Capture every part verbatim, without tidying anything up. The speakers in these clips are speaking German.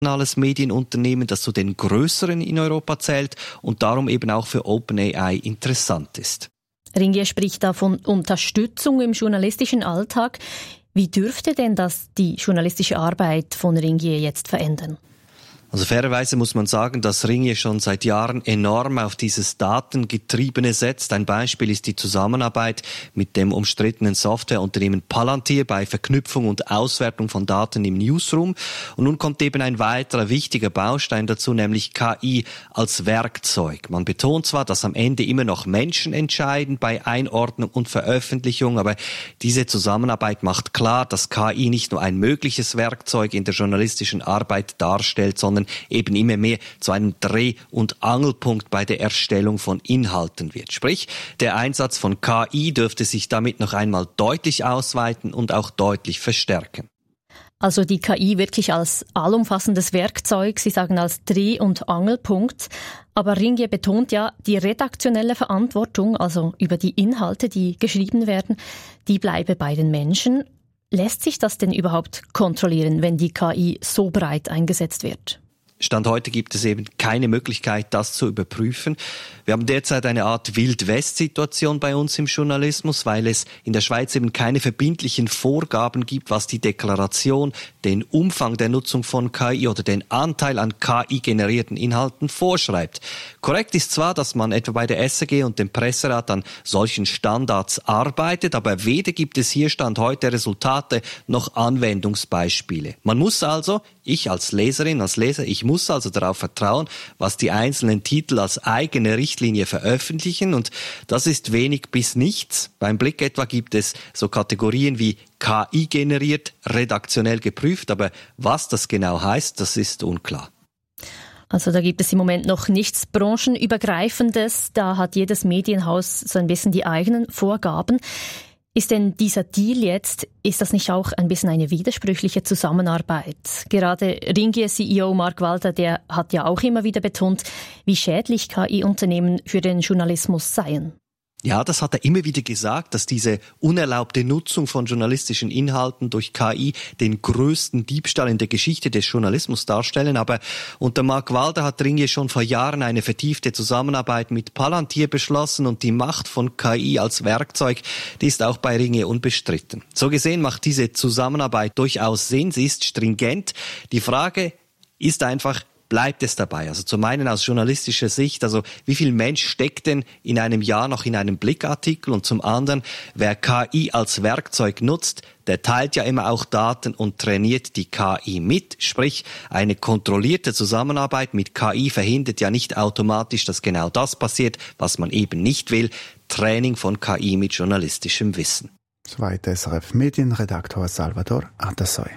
Medienunternehmen, das zu den größeren in Europa zählt und darum eben auch für OpenAI interessant ist. Ringier spricht da von Unterstützung im journalistischen Alltag. Wie dürfte denn das die journalistische Arbeit von Ringier jetzt verändern? Also fairerweise muss man sagen, dass Ringier schon seit Jahren enorm auf dieses Datengetriebene setzt. Ein Beispiel ist die Zusammenarbeit mit dem umstrittenen Softwareunternehmen Palantir bei Verknüpfung und Auswertung von Daten im Newsroom. Und nun kommt eben ein weiterer wichtiger Baustein dazu, nämlich K I als Werkzeug. Man betont zwar, dass am Ende immer noch Menschen entscheiden bei Einordnung und Veröffentlichung, aber diese Zusammenarbeit macht klar, dass K I nicht nur ein mögliches Werkzeug in der journalistischen Arbeit darstellt, sondern eben immer mehr zu einem Dreh- und Angelpunkt bei der Erstellung von Inhalten wird. Sprich, der Einsatz von K I dürfte sich damit noch einmal deutlich ausweiten und auch deutlich verstärken. Also die K I wirklich als allumfassendes Werkzeug, Sie sagen als Dreh- und Angelpunkt. Aber Ringier betont ja, die redaktionelle Verantwortung, also über die Inhalte, die geschrieben werden, die bleibe bei den Menschen. Lässt sich das denn überhaupt kontrollieren, wenn die K I so breit eingesetzt wird? Stand heute gibt es eben keine Möglichkeit, das zu überprüfen. Wir haben derzeit eine Art Wild-West-Situation bei uns im Journalismus, weil es in der Schweiz eben keine verbindlichen Vorgaben gibt, was die Deklaration, den Umfang der Nutzung von K I oder den Anteil an K I-generierten Inhalten vorschreibt. Korrekt ist zwar, dass man etwa bei der S R G und dem Presserat an solchen Standards arbeitet, aber weder gibt es hier Stand heute Resultate noch Anwendungsbeispiele. Man muss also, ich als Leserin, als Leser, ich muss also darauf vertrauen, was die einzelnen Titel als eigene Richtlinie veröffentlichen, und das ist wenig bis nichts. Beim Blick etwa gibt es so Kategorien wie K I generiert, redaktionell geprüft, aber was das genau heißt, das ist unklar. Also da gibt es im Moment noch nichts branchenübergreifendes, da hat jedes Medienhaus so ein bisschen die eigenen Vorgaben. Ist denn dieser Deal jetzt, ist das nicht auch ein bisschen eine widersprüchliche Zusammenarbeit? Gerade Ringier-C E O Mark Walder, der hat ja auch immer wieder betont, wie schädlich K I-Unternehmen für den Journalismus seien. Ja, das hat er immer wieder gesagt, dass diese unerlaubte Nutzung von journalistischen Inhalten durch K I den größten Diebstahl in der Geschichte des Journalismus darstellen. Aber unter Mark Walder hat Ringier schon vor Jahren eine vertiefte Zusammenarbeit mit Palantir beschlossen, und die Macht von K I als Werkzeug, die ist auch bei Ringier unbestritten. So gesehen macht diese Zusammenarbeit durchaus Sinn, sie ist stringent. Die Frage ist einfach, bleibt es dabei? Also zum einen aus journalistischer Sicht, also wie viel Mensch steckt denn in einem Jahr noch in einem Blickartikel? Und zum anderen, wer K I als Werkzeug nutzt, der teilt ja immer auch Daten und trainiert die K I mit. Sprich, eine kontrollierte Zusammenarbeit mit K I verhindert ja nicht automatisch, dass genau das passiert, was man eben nicht will. Training von K I mit journalistischem Wissen. Soweit S R F Medienredaktor Salvador Atasoy.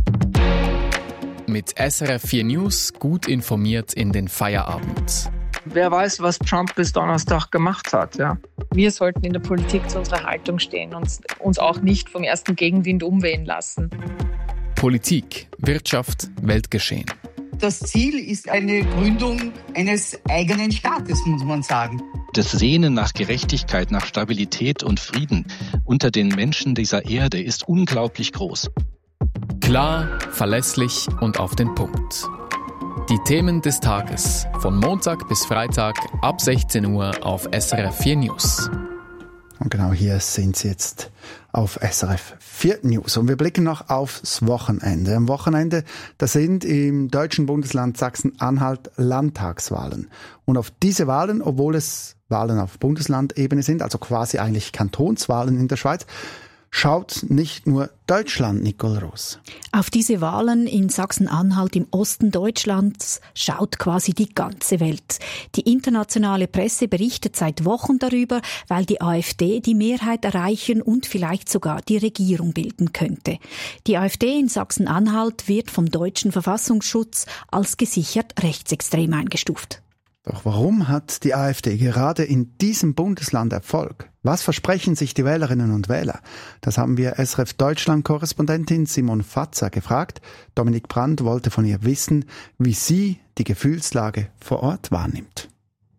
Mit S R F vier News gut informiert in den Feierabend. Wer weiß, was Trump bis Donnerstag gemacht hat, ja. Wir sollten in der Politik zu unserer Haltung stehen und uns auch nicht vom ersten Gegenwind umwehen lassen. Politik, Wirtschaft, Weltgeschehen. Das Ziel ist eine Gründung eines eigenen Staates, muss man sagen. Das Sehnen nach Gerechtigkeit, nach Stabilität und Frieden unter den Menschen dieser Erde ist unglaublich groß. Klar, verlässlich und auf den Punkt. Die Themen des Tages von Montag bis Freitag ab sechzehn Uhr auf S R F vier News. Und genau hier sind Sie jetzt auf S R F vier News. Und wir blicken noch aufs Wochenende. Am Wochenende, da sind im deutschen Bundesland Sachsen-Anhalt Landtagswahlen. Und auf diese Wahlen, obwohl es Wahlen auf Bundeslandebene sind, also quasi eigentlich Kantonswahlen in der Schweiz, schaut nicht nur Deutschland, Nicole Roos. Auf diese Wahlen in Sachsen-Anhalt im Osten Deutschlands schaut quasi die ganze Welt. Die internationale Presse berichtet seit Wochen darüber, weil die AfD die Mehrheit erreichen und vielleicht sogar die Regierung bilden könnte. Die AfD in Sachsen-Anhalt wird vom deutschen Verfassungsschutz als gesichert rechtsextrem eingestuft. Doch warum hat die AfD gerade in diesem Bundesland Erfolg? Was versprechen sich die Wählerinnen und Wähler? Das haben wir S R F Deutschland-Korrespondentin Simon Fatzer gefragt. Dominik Brandt wollte von ihr wissen, wie sie die Gefühlslage vor Ort wahrnimmt.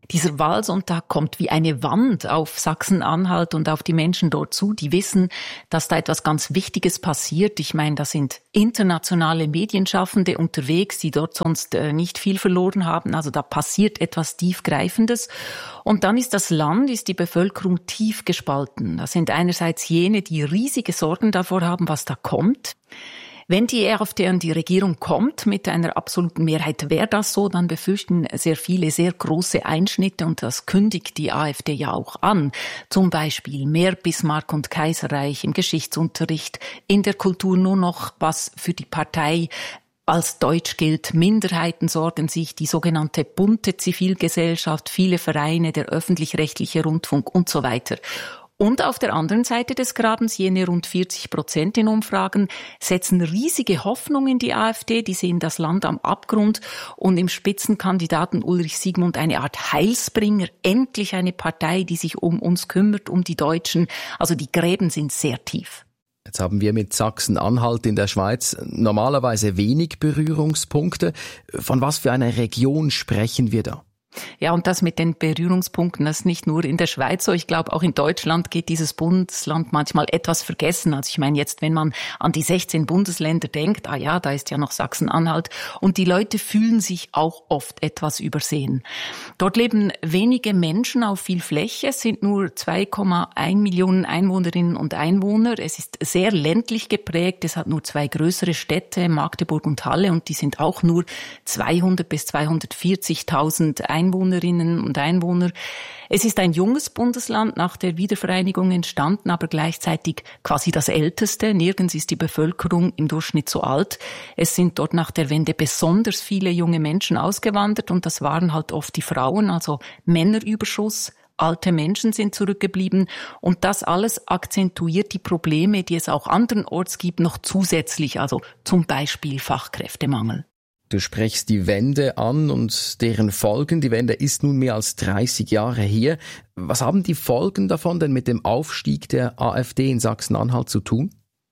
Dieser Wahlsonntag kommt wie eine Wand auf Sachsen-Anhalt und auf die Menschen dort zu, die wissen, dass da etwas ganz Wichtiges passiert. Ich meine, da sind internationale Medienschaffende unterwegs, die dort sonst äh, nicht viel verloren haben. Also da passiert etwas Tiefgreifendes. Und dann ist das Land, ist die Bevölkerung tief gespalten. Das sind einerseits jene, die riesige Sorgen davor haben, was da kommt. Wenn die AfD an die Regierung kommt, mit einer absoluten Mehrheit wäre das so, dann befürchten sehr viele sehr große Einschnitte und das kündigt die AfD ja auch an. Zum Beispiel mehr Bismarck und Kaiserreich im Geschichtsunterricht, in der Kultur nur noch was für die Partei als deutsch gilt. Minderheiten sorgen sich, die sogenannte bunte Zivilgesellschaft, viele Vereine, der öffentlich-rechtliche Rundfunk und so weiter. Und auf der anderen Seite des Grabens, jene rund vierzig Prozent in Umfragen, setzen riesige Hoffnung in die AfD. Die sehen das Land am Abgrund und im Spitzenkandidaten Ulrich Siegmund eine Art Heilsbringer. Endlich eine Partei, die sich um uns kümmert, um die Deutschen. Also die Gräben sind sehr tief. Jetzt haben wir mit Sachsen-Anhalt in der Schweiz normalerweise wenig Berührungspunkte. Von was für einer Region sprechen wir da? Ja, und das mit den Berührungspunkten, das ist nicht nur in der Schweiz so. Ich glaube, auch in Deutschland geht dieses Bundesland manchmal etwas vergessen. Also ich meine jetzt, wenn man an die sechzehn Bundesländer denkt, ah ja, da ist ja noch Sachsen-Anhalt. Und die Leute fühlen sich auch oft etwas übersehen. Dort leben wenige Menschen auf viel Fläche. Es sind nur zwei Komma eins Millionen Einwohnerinnen und Einwohner. Es ist sehr ländlich geprägt. Es hat nur zwei größere Städte, Magdeburg und Halle. Und die sind auch nur zweihundert bis zweihundertvierzigtausend Einwohner. Einwohnerinnen und Einwohner. Es ist ein junges Bundesland, nach der Wiedervereinigung entstanden, aber gleichzeitig quasi das älteste. Nirgends ist die Bevölkerung im Durchschnitt so alt. Es sind dort nach der Wende besonders viele junge Menschen ausgewandert und das waren halt oft die Frauen, also Männerüberschuss. Alte Menschen sind zurückgeblieben und das alles akzentuiert die Probleme, die es auch andernorts gibt, noch zusätzlich, also zum Beispiel Fachkräftemangel. Du sprichst die Wende an und deren Folgen. Die Wende ist nun mehr als dreißig Jahre her. Was haben die Folgen davon denn mit dem Aufstieg der AfD in Sachsen-Anhalt zu tun?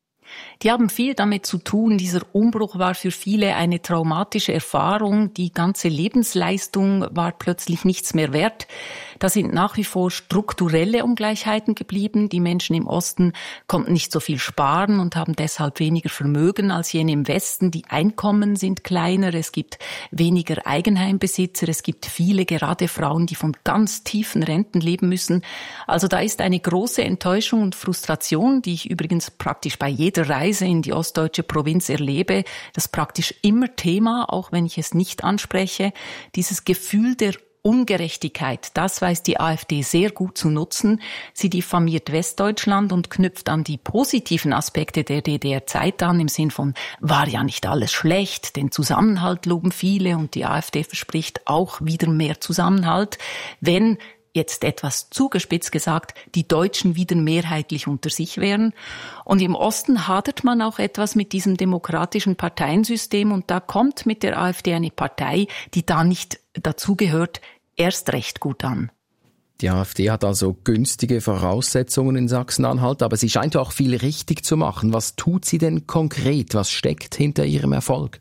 Die haben viel damit zu tun. Dieser Umbruch war für viele eine traumatische Erfahrung. Die ganze Lebensleistung war plötzlich nichts mehr wert. Da sind nach wie vor strukturelle Ungleichheiten geblieben. Die Menschen im Osten konnten nicht so viel sparen und haben deshalb weniger Vermögen als jene im Westen. Die Einkommen sind kleiner. Es gibt weniger Eigenheimbesitzer. Es gibt viele, gerade Frauen, die von ganz tiefen Renten leben müssen. Also da ist eine große Enttäuschung und Frustration, die ich übrigens praktisch bei jeder Reise in die ostdeutsche Provinz erlebe. Das ist praktisch immer Thema, auch wenn ich es nicht anspreche. Dieses Gefühl der Ungerechtigkeit, das weiß die AfD sehr gut zu nutzen. Sie diffamiert Westdeutschland und knüpft an die positiven Aspekte der D D R-Zeit an, im Sinn von, war ja nicht alles schlecht, den Zusammenhalt loben viele und die AfD verspricht auch wieder mehr Zusammenhalt, wenn jetzt etwas zugespitzt gesagt, die Deutschen wieder mehrheitlich unter sich wären. Und im Osten hadert man auch etwas mit diesem demokratischen Parteiensystem und da kommt mit der AfD eine Partei, die da nicht dazugehört, erst recht gut an. Die AfD hat also günstige Voraussetzungen in Sachsen-Anhalt, aber sie scheint auch viel richtig zu machen. Was tut sie denn konkret? Was steckt hinter ihrem Erfolg?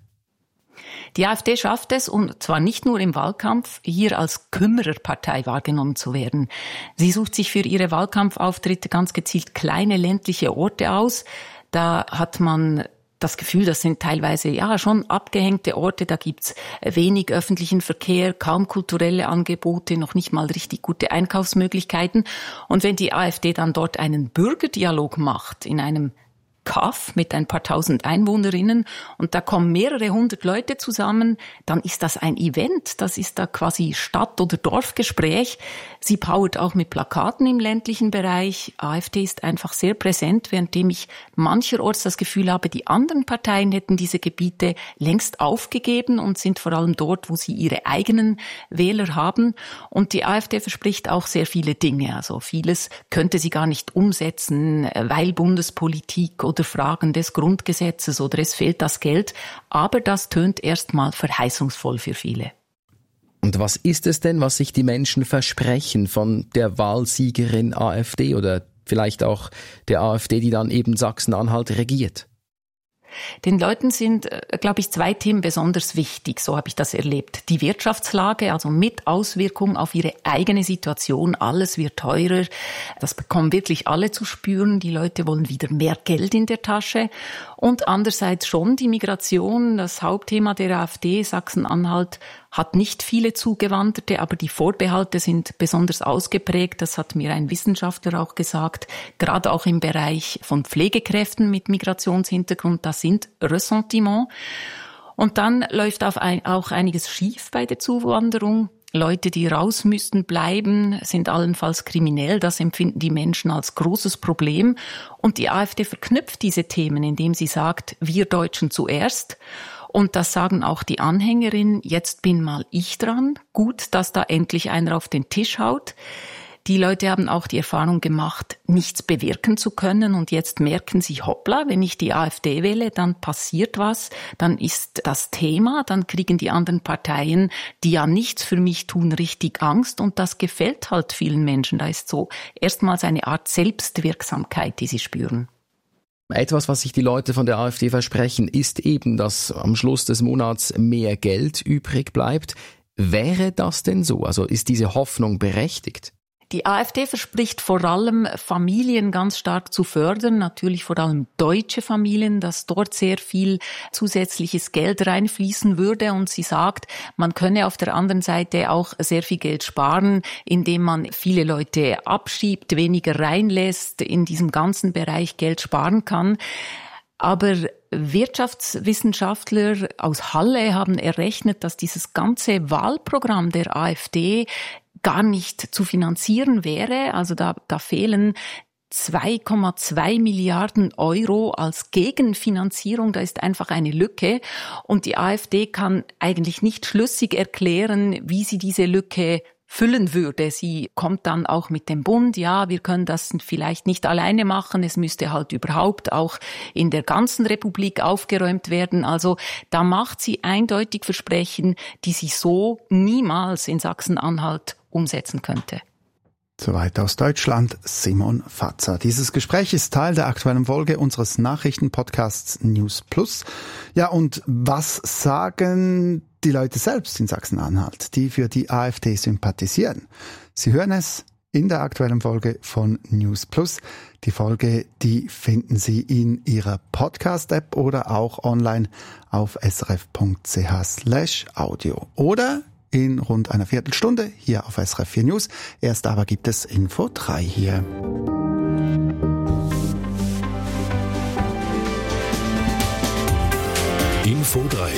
Die AfD schafft es, und zwar nicht nur im Wahlkampf, hier als Kümmererpartei wahrgenommen zu werden. Sie sucht sich für ihre Wahlkampfauftritte ganz gezielt kleine ländliche Orte aus. Da hat man das Gefühl, das sind teilweise ja schon abgehängte Orte, da gibt's wenig öffentlichen Verkehr, kaum kulturelle Angebote, noch nicht mal richtig gute Einkaufsmöglichkeiten. Und wenn die AfD dann dort einen Bürgerdialog macht, in einem Kaff mit ein paar tausend Einwohnerinnen und da kommen mehrere hundert Leute zusammen, dann ist das ein Event, das ist da quasi Stadt- oder Dorfgespräch. Sie powert auch mit Plakaten im ländlichen Bereich. AfD ist einfach sehr präsent, währenddem ich mancherorts das Gefühl habe, die anderen Parteien hätten diese Gebiete längst aufgegeben und sind vor allem dort, wo sie ihre eigenen Wähler haben. Und die AfD verspricht auch sehr viele Dinge. Also vieles könnte sie gar nicht umsetzen, weil Bundespolitik oder Fragen des Grundgesetzes oder es fehlt das Geld. Aber das tönt erstmal verheißungsvoll für viele. Und was ist es denn, was sich die Menschen versprechen von der Wahlsiegerin AfD oder vielleicht auch der AfD, die dann eben Sachsen-Anhalt regiert? Den Leuten sind, glaube ich, zwei Themen besonders wichtig, so habe ich das erlebt. Die Wirtschaftslage, also mit Auswirkungen auf ihre eigene Situation, alles wird teurer, das bekommen wirklich alle zu spüren, die Leute wollen wieder mehr Geld in der Tasche. Und andererseits schon die Migration, das Hauptthema der AfD, Sachsen-Anhalt, hat nicht viele Zugewanderte, aber die Vorbehalte sind besonders ausgeprägt. Das hat mir ein Wissenschaftler auch gesagt. Gerade auch im Bereich von Pflegekräften mit Migrationshintergrund, das sind Ressentiments. Und dann läuft auch einiges schief bei der Zuwanderung. Leute, die raus müssten bleiben, sind allenfalls kriminell. Das empfinden die Menschen als großes Problem. Und die AfD verknüpft diese Themen, indem sie sagt, wir Deutschen zuerst. Und das sagen auch die Anhängerinnen, jetzt bin mal ich dran. Gut, dass da endlich einer auf den Tisch haut. Die Leute haben auch die Erfahrung gemacht, nichts bewirken zu können. Und jetzt merken sie, hoppla, wenn ich die AfD wähle, dann passiert was. Dann ist das Thema, dann kriegen die anderen Parteien, die ja nichts für mich tun, richtig Angst. Und das gefällt halt vielen Menschen. Da ist so erstmals eine Art Selbstwirksamkeit, die sie spüren. Etwas, was sich die Leute von der AfD versprechen, ist eben, dass am Schluss des Monats mehr Geld übrig bleibt. Wäre das denn so? Also ist diese Hoffnung berechtigt? Die AfD verspricht vor allem, Familien ganz stark zu fördern, natürlich vor allem deutsche Familien, dass dort sehr viel zusätzliches Geld reinfließen würde. Und sie sagt, man könne auf der anderen Seite auch sehr viel Geld sparen, indem man viele Leute abschiebt, weniger reinlässt, in diesem ganzen Bereich Geld sparen kann. Aber Wirtschaftswissenschaftler aus Halle haben errechnet, dass dieses ganze Wahlprogramm der AfD gar nicht zu finanzieren wäre. Also da, da fehlen zwei Komma zwei Milliarden Euro als Gegenfinanzierung. Da ist einfach eine Lücke. Und die AfD kann eigentlich nicht schlüssig erklären, wie sie diese Lücke füllen würde. Sie kommt dann auch mit dem Bund, ja, wir können das vielleicht nicht alleine machen, es müsste halt überhaupt auch in der ganzen Republik aufgeräumt werden. Also da macht sie eindeutig Versprechen, die sie so niemals in Sachsen-Anhalt umsetzen könnte. Soweit aus Deutschland Simon Fatzer. Dieses Gespräch ist Teil der aktuellen Folge unseres Nachrichtenpodcasts News Plus. Ja, und was sagen die Leute selbst in Sachsen-Anhalt, die für die AfD sympathisieren? Sie hören es in der aktuellen Folge von News Plus. Die Folge, die finden Sie in Ihrer Podcast-App oder auch online auf srf.ch slash audio. Oder in rund einer Viertelstunde hier auf S R F vier News. Erst aber gibt es Info drei hier. Info drei.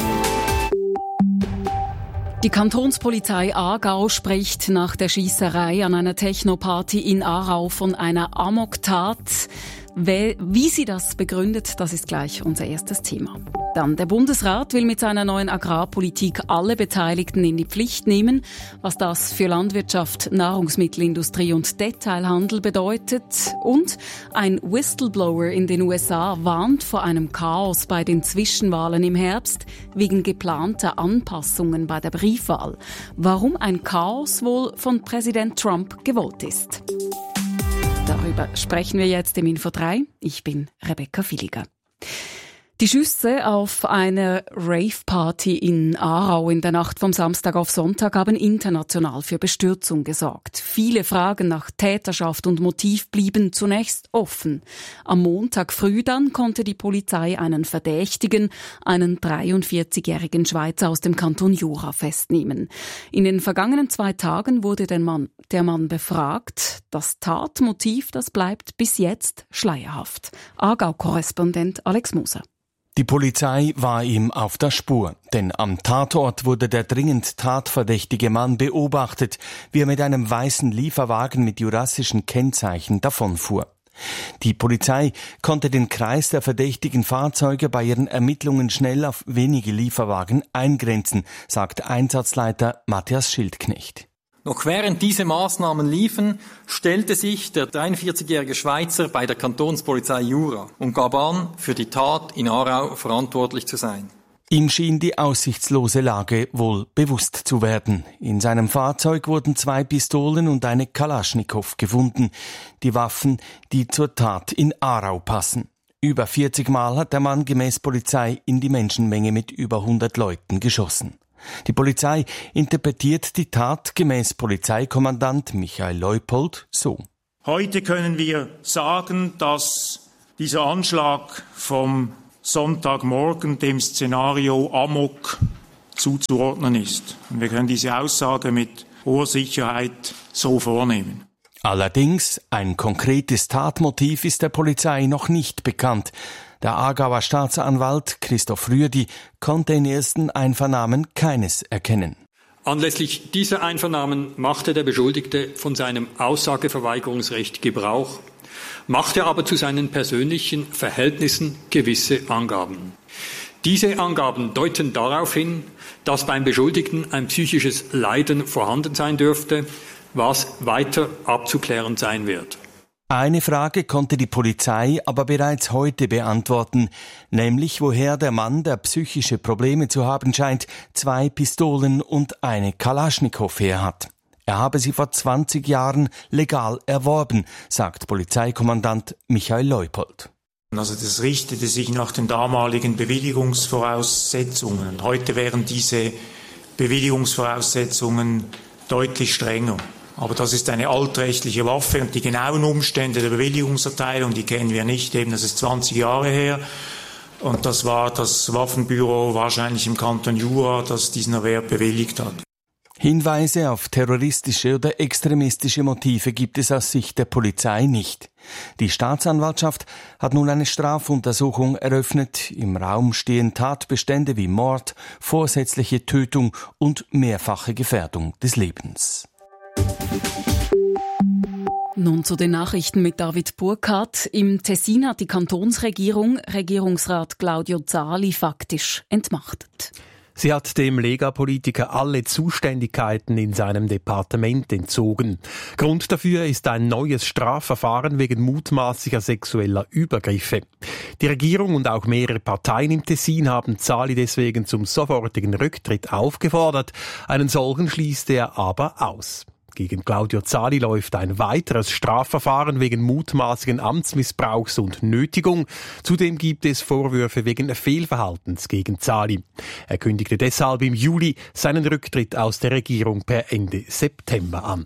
Die Kantonspolizei Aargau spricht nach der Schiesserei an einer Techno-Party in Aarau von einer Amoktat. Wie sie das begründet, das ist gleich unser erstes Thema. Dann, der Bundesrat will mit seiner neuen Agrarpolitik alle Beteiligten in die Pflicht nehmen. Was das für Landwirtschaft, Nahrungsmittelindustrie und Detailhandel bedeutet. Und ein Whistleblower in den U S A warnt vor einem Chaos bei den Zwischenwahlen im Herbst wegen geplanter Anpassungen bei der Briefwahl. Warum ein Chaos wohl von Präsident Trump gewollt ist. Darüber sprechen wir jetzt im Info drei. Ich bin Rebecca Villiger. Die Schüsse auf einer Rave-Party in Aarau in der Nacht vom Samstag auf Sonntag haben international für Bestürzung gesorgt. Viele Fragen nach Täterschaft und Motiv blieben zunächst offen. Am Montag früh dann konnte die Polizei einen Verdächtigen, einen dreiundvierzigjährigen Schweizer aus dem Kanton Jura, festnehmen. In den vergangenen zwei Tagen wurde der Mann, der Mann befragt. Das Tatmotiv, das bleibt bis jetzt schleierhaft. Aargau-Korrespondent Alex Moser. Die Polizei war ihm auf der Spur, denn am Tatort wurde der dringend tatverdächtige Mann beobachtet, wie er mit einem weißen Lieferwagen mit jurassischen Kennzeichen davonfuhr. Die Polizei konnte den Kreis der verdächtigen Fahrzeuge bei ihren Ermittlungen schnell auf wenige Lieferwagen eingrenzen, sagt Einsatzleiter Matthias Schildknecht. Noch während diese Maßnahmen liefen, stellte sich der dreiundvierzigjährige Schweizer bei der Kantonspolizei Jura und gab an, für die Tat in Aarau verantwortlich zu sein. Ihm schien die aussichtslose Lage wohl bewusst zu werden. In seinem Fahrzeug wurden zwei Pistolen und eine Kalaschnikow gefunden, die Waffen, die zur Tat in Aarau passen. Über vierzig Mal hat der Mann gemäß Polizei in die Menschenmenge mit über hundert Leuten geschossen. Die Polizei interpretiert die Tat gemäß Polizeikommandant Michael Leupold so. Heute können wir sagen, dass dieser Anschlag vom Sonntagmorgen dem Szenario Amok zuzuordnen ist. Und wir können diese Aussage mit hoher Sicherheit so vornehmen. Allerdings, ein konkretes Tatmotiv ist der Polizei noch nicht bekannt. Der Aargauer Staatsanwalt Christoph Rüedi konnte in ersten Einvernahmen keines erkennen. Anlässlich dieser Einvernahmen machte der Beschuldigte von seinem Aussageverweigerungsrecht Gebrauch, machte aber zu seinen persönlichen Verhältnissen gewisse Angaben. Diese Angaben deuten darauf hin, dass beim Beschuldigten ein psychisches Leiden vorhanden sein dürfte, was weiter abzuklären sein wird. Eine Frage konnte die Polizei aber bereits heute beantworten, nämlich woher der Mann, der psychische Probleme zu haben scheint, zwei Pistolen und eine Kalaschnikow her hat. Er habe sie vor zwanzig Jahren legal erworben, sagt Polizeikommandant Michael Leupold. Also das richtete sich nach den damaligen Bewilligungsvoraussetzungen. Heute wären diese Bewilligungsvoraussetzungen deutlich strenger. Aber das ist eine altrechtliche Waffe und die genauen Umstände der Bewilligungserteilung, die kennen wir nicht. Eben, das ist zwanzig Jahre her und das war das Waffenbüro wahrscheinlich im Kanton Jura, das diesen Erwerb bewilligt hat. Hinweise auf terroristische oder extremistische Motive gibt es aus Sicht der Polizei nicht. Die Staatsanwaltschaft hat nun eine Strafuntersuchung eröffnet. Im Raum stehen Tatbestände wie Mord, vorsätzliche Tötung und mehrfache Gefährdung des Lebens. Nun zu den Nachrichten mit David Burkhardt. Im Tessin hat die Kantonsregierung Regierungsrat Claudio Zali faktisch entmachtet. Sie hat dem Lega-Politiker alle Zuständigkeiten in seinem Departement entzogen. Grund dafür ist ein neues Strafverfahren wegen mutmaßlicher sexueller Übergriffe. Die Regierung und auch mehrere Parteien im Tessin haben Zali deswegen zum sofortigen Rücktritt aufgefordert. Einen solchen schließt er aber aus. Gegen Claudio Zali läuft ein weiteres Strafverfahren wegen mutmaßlichen Amtsmissbrauchs und Nötigung. Zudem gibt es Vorwürfe wegen Fehlverhaltens gegen Zali. Er kündigte deshalb im Juli seinen Rücktritt aus der Regierung per Ende September an.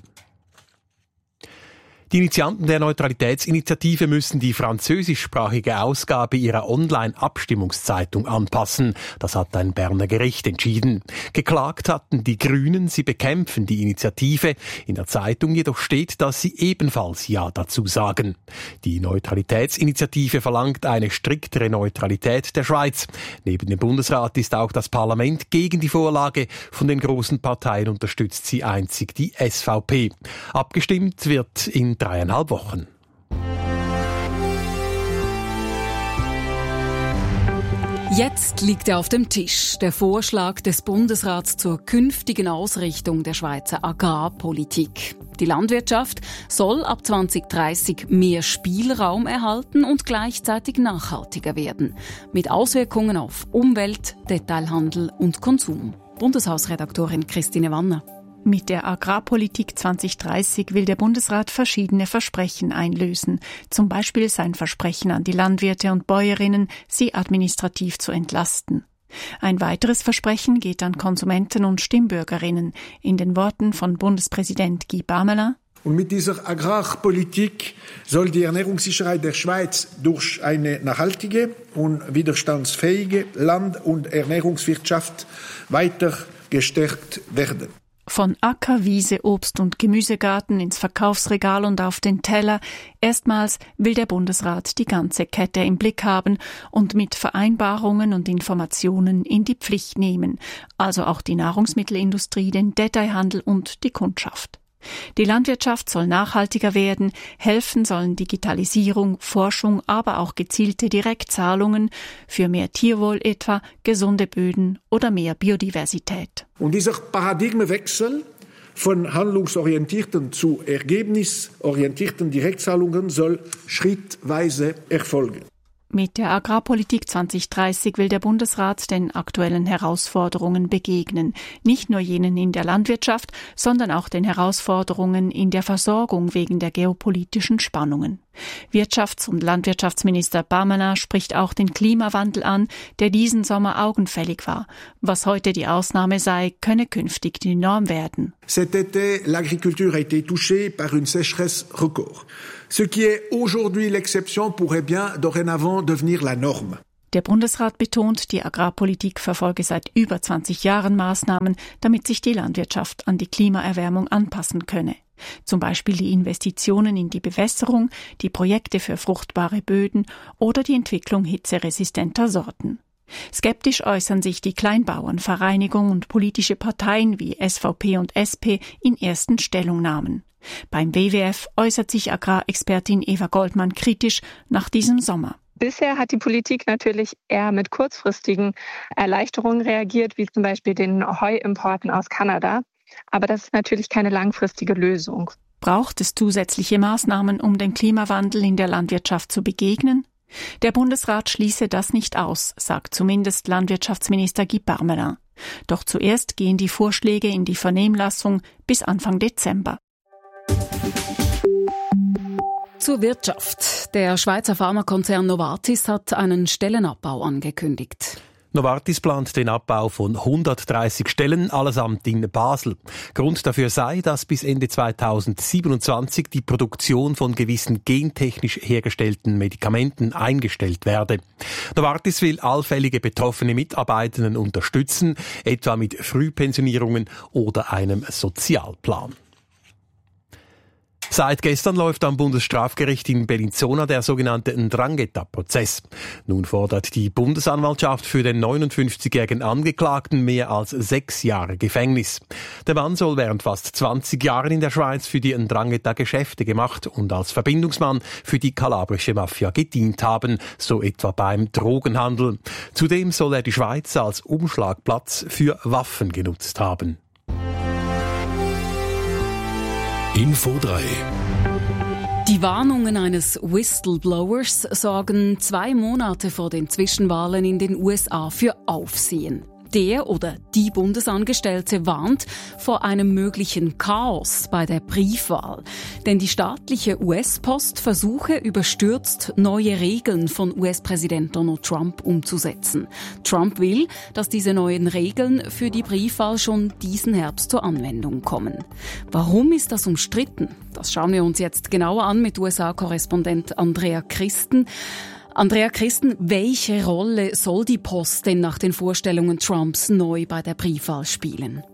Die Initianten der Neutralitätsinitiative müssen die französischsprachige Ausgabe ihrer Online-Abstimmungszeitung anpassen. Das hat ein Berner Gericht entschieden. Geklagt hatten die Grünen, sie bekämpfen die Initiative. In der Zeitung jedoch steht, dass sie ebenfalls Ja dazu sagen. Die Neutralitätsinitiative verlangt eine striktere Neutralität der Schweiz. Neben dem Bundesrat ist auch das Parlament gegen die Vorlage. Von den großen Parteien unterstützt sie einzig die S V P. Abgestimmt wird in dreieinhalb Wochen. Jetzt liegt er auf dem Tisch, der Vorschlag des Bundesrats zur künftigen Ausrichtung der Schweizer Agrarpolitik. Die Landwirtschaft soll ab zwanzig dreißig mehr Spielraum erhalten und gleichzeitig nachhaltiger werden, mit Auswirkungen auf Umwelt, Detailhandel und Konsum. Bundeshausredaktorin Christine Wanner. Mit der Agrarpolitik zwanzig dreißig will der Bundesrat verschiedene Versprechen einlösen. Zum Beispiel sein Versprechen an die Landwirte und Bäuerinnen, sie administrativ zu entlasten. Ein weiteres Versprechen geht an Konsumenten und Stimmbürgerinnen. In den Worten von Bundespräsident Guy Parmelin: Und mit dieser Agrarpolitik soll die Ernährungssicherheit der Schweiz durch eine nachhaltige und widerstandsfähige Land- und Ernährungswirtschaft weiter gestärkt werden. Von Acker, Wiese, Obst- und Gemüsegarten ins Verkaufsregal und auf den Teller. Erstmals will der Bundesrat die ganze Kette im Blick haben und mit Vereinbarungen und Informationen in die Pflicht nehmen. Also auch die Nahrungsmittelindustrie, den Detailhandel und die Kundschaft. Die Landwirtschaft soll nachhaltiger werden, helfen sollen Digitalisierung, Forschung, aber auch gezielte Direktzahlungen für mehr Tierwohl etwa, gesunde Böden oder mehr Biodiversität. Und dieser Paradigmenwechsel von handlungsorientierten zu ergebnisorientierten Direktzahlungen soll schrittweise erfolgen. Mit der Agrarpolitik zwanzig dreißig will der Bundesrat den aktuellen Herausforderungen begegnen. Nicht nur jenen in der Landwirtschaft, sondern auch den Herausforderungen in der Versorgung wegen der geopolitischen Spannungen. Wirtschafts- und Landwirtschaftsminister Parmelin spricht auch den Klimawandel an, der diesen Sommer augenfällig war. Was heute die Ausnahme sei, könne künftig die Norm werden. Cet été, l'agriculture a été touchée par une sécheresse record. Ce qui est aujourd'hui l'exception pourrait bien dorénavant devenir la norme. Der Bundesrat betont, die Agrarpolitik verfolge seit über zwanzig Jahren Maßnahmen, damit sich die Landwirtschaft an die Klimaerwärmung anpassen könne. Zum Beispiel die Investitionen in die Bewässerung, die Projekte für fruchtbare Böden oder die Entwicklung hitzeresistenter Sorten. Skeptisch äußern sich die Kleinbauernvereinigung und politische Parteien wie S V P und S P in ersten Stellungnahmen. Beim W W F äußert sich Agrarexpertin Eva Goldmann kritisch nach diesem Sommer. Bisher hat die Politik natürlich eher mit kurzfristigen Erleichterungen reagiert, wie zum Beispiel den Heuimporten aus Kanada. Aber das ist natürlich keine langfristige Lösung. Braucht es zusätzliche Maßnahmen, um dem Klimawandel in der Landwirtschaft zu begegnen? Der Bundesrat schließe das nicht aus, sagt zumindest Landwirtschaftsminister Guy Parmelin. Doch zuerst gehen die Vorschläge in die Vernehmlassung bis Anfang Dezember. Zur Wirtschaft. Der Schweizer Pharmakonzern Novartis hat einen Stellenabbau angekündigt. Novartis plant den Abbau von hundertdreißig Stellen, allesamt in Basel. Grund dafür sei, dass bis Ende zweitausendsiebenundzwanzig die Produktion von gewissen gentechnisch hergestellten Medikamenten eingestellt werde. Novartis will allfällige betroffene Mitarbeitenden unterstützen, etwa mit Frühpensionierungen oder einem Sozialplan. Seit gestern läuft am Bundesstrafgericht in Bellinzona der sogenannte Ndrangheta-Prozess. Nun fordert die Bundesanwaltschaft für den neunundfünfzigjährigen Angeklagten mehr als sechs Jahre Gefängnis. Der Mann soll während fast zwanzig Jahren in der Schweiz für die Ndrangheta Geschäfte gemacht und als Verbindungsmann für die kalabrische Mafia gedient haben, so etwa beim Drogenhandel. Zudem soll er die Schweiz als Umschlagplatz für Waffen genutzt haben. Info drei. Die Warnungen eines Whistleblowers sorgen zwei Monate vor den Zwischenwahlen in den U S A für Aufsehen. Der oder die Bundesangestellte warnt vor einem möglichen Chaos bei der Briefwahl. Denn die staatliche U S-Post versuche überstürzt, neue Regeln von U S-Präsident Donald Trump umzusetzen. Trump will, dass diese neuen Regeln für die Briefwahl schon diesen Herbst zur Anwendung kommen. Warum ist das umstritten? Das schauen wir uns jetzt genauer an mit U S A-Korrespondent Andrea Christen. Andrea Christen, welche Rolle soll die Post denn nach den Vorstellungen Trumps neu bei der Briefwahl spielen?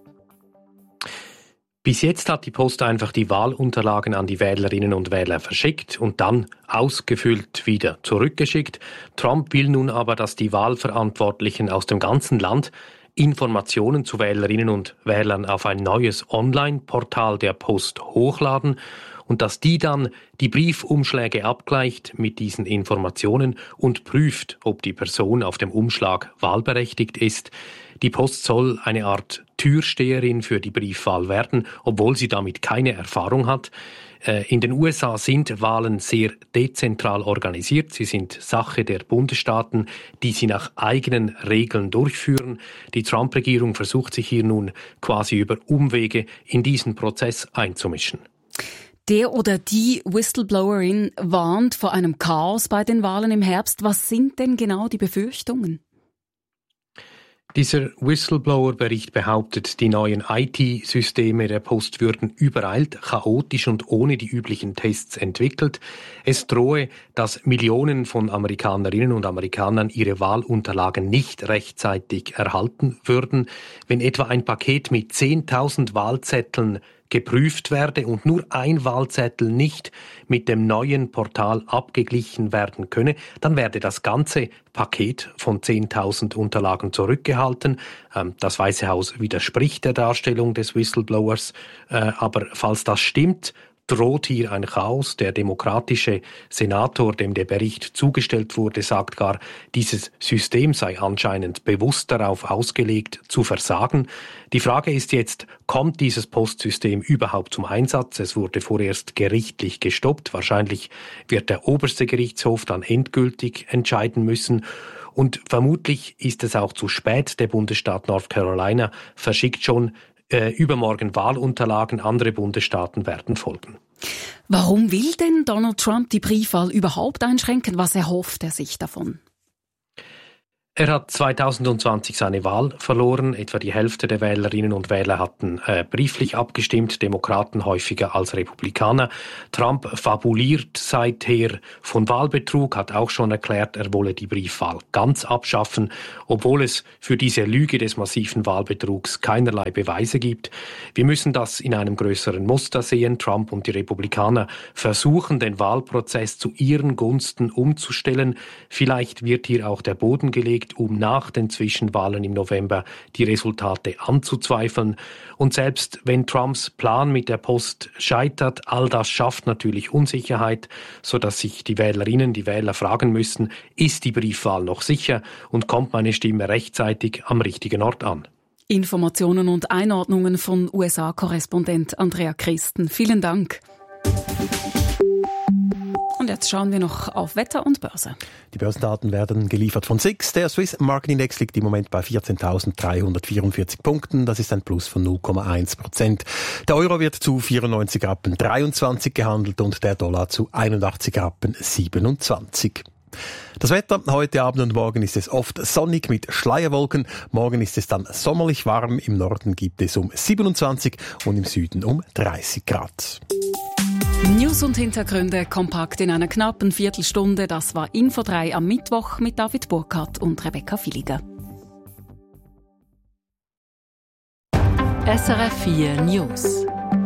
Bis jetzt hat die Post einfach die Wahlunterlagen an die Wählerinnen und Wähler verschickt und dann ausgefüllt wieder zurückgeschickt. Trump will nun aber, dass die Wahlverantwortlichen aus dem ganzen Land Informationen zu Wählerinnen und Wählern auf ein neues Online-Portal der Post hochladen und dass die dann die Briefumschläge abgleicht mit diesen Informationen und prüft, ob die Person auf dem Umschlag wahlberechtigt ist. Die Post soll eine Art Türsteherin für die Briefwahl werden, obwohl sie damit keine Erfahrung hat. In den U S A sind Wahlen sehr dezentral organisiert. Sie sind Sache der Bundesstaaten, die sie nach eigenen Regeln durchführen. Die Trump-Regierung versucht sich hier nun quasi über Umwege in diesen Prozess einzumischen. Der oder die Whistleblowerin warnt vor einem Chaos bei den Wahlen im Herbst. Was sind denn genau die Befürchtungen? Dieser Whistleblower-Bericht behauptet, die neuen I T-Systeme der Post würden übereilt, chaotisch und ohne die üblichen Tests entwickelt. Es drohe, dass Millionen von Amerikanerinnen und Amerikanern ihre Wahlunterlagen nicht rechtzeitig erhalten würden. Wenn etwa ein Paket mit zehntausend Wahlzetteln geprüft werde und nur ein Wahlzettel nicht mit dem neuen Portal abgeglichen werden könne, dann werde das ganze Paket von zehntausend Unterlagen zurückgehalten. Das Weiße Haus widerspricht der Darstellung des Whistleblowers, aber falls das stimmt, droht hier ein Chaos. Der demokratische Senator, dem der Bericht zugestellt wurde, sagt gar, dieses System sei anscheinend bewusst darauf ausgelegt, zu versagen. Die Frage ist jetzt, kommt dieses Postsystem überhaupt zum Einsatz? Es wurde vorerst gerichtlich gestoppt. Wahrscheinlich wird der oberste Gerichtshof dann endgültig entscheiden müssen. Und vermutlich ist es auch zu spät. Der Bundesstaat North Carolina verschickt schon Äh, übermorgen Wahlunterlagen, andere Bundesstaaten werden folgen. Warum will denn Donald Trump die Briefwahl überhaupt einschränken? Was erhofft er sich davon? Er hat zweitausendzwanzig seine Wahl verloren. Etwa die Hälfte der Wählerinnen und Wähler hatten äh, brieflich abgestimmt, Demokraten häufiger als Republikaner. Trump fabuliert seither von Wahlbetrug, hat auch schon erklärt, er wolle die Briefwahl ganz abschaffen, obwohl es für diese Lüge des massiven Wahlbetrugs keinerlei Beweise gibt. Wir müssen das in einem größeren Muster sehen. Trump und die Republikaner versuchen, den Wahlprozess zu ihren Gunsten umzustellen. Vielleicht wird hier auch der Boden gelegt, um nach den Zwischenwahlen im November die Resultate anzuzweifeln. Und selbst wenn Trumps Plan mit der Post scheitert, all das schafft natürlich Unsicherheit, sodass sich die Wählerinnen, die Wähler fragen müssen, ist die Briefwahl noch sicher und kommt meine Stimme rechtzeitig am richtigen Ort an? Informationen und Einordnungen von U S A-Korrespondent Andrea Christen. Vielen Dank. Und jetzt schauen wir noch auf Wetter und Börse. Die Börsendaten werden geliefert von S I X. Der Swiss Market Index liegt im Moment bei vierzehntausenddreihundertvierundvierzig Punkten. Das ist ein Plus von null Komma eins Prozent. Der Euro wird zu vierundneunzig Rappen dreiundzwanzig gehandelt und der Dollar zu einundachtzig Rappen siebenundzwanzig. Das Wetter, heute Abend und morgen ist es oft sonnig mit Schleierwolken. Morgen ist es dann sommerlich warm. Im Norden gibt es um siebenundzwanzig und im Süden um dreißig Grad. News und Hintergründe kompakt in einer knappen Viertelstunde. Das war Info drei am Mittwoch mit David Burkhardt und Rebecca Villiger. S R F vier News.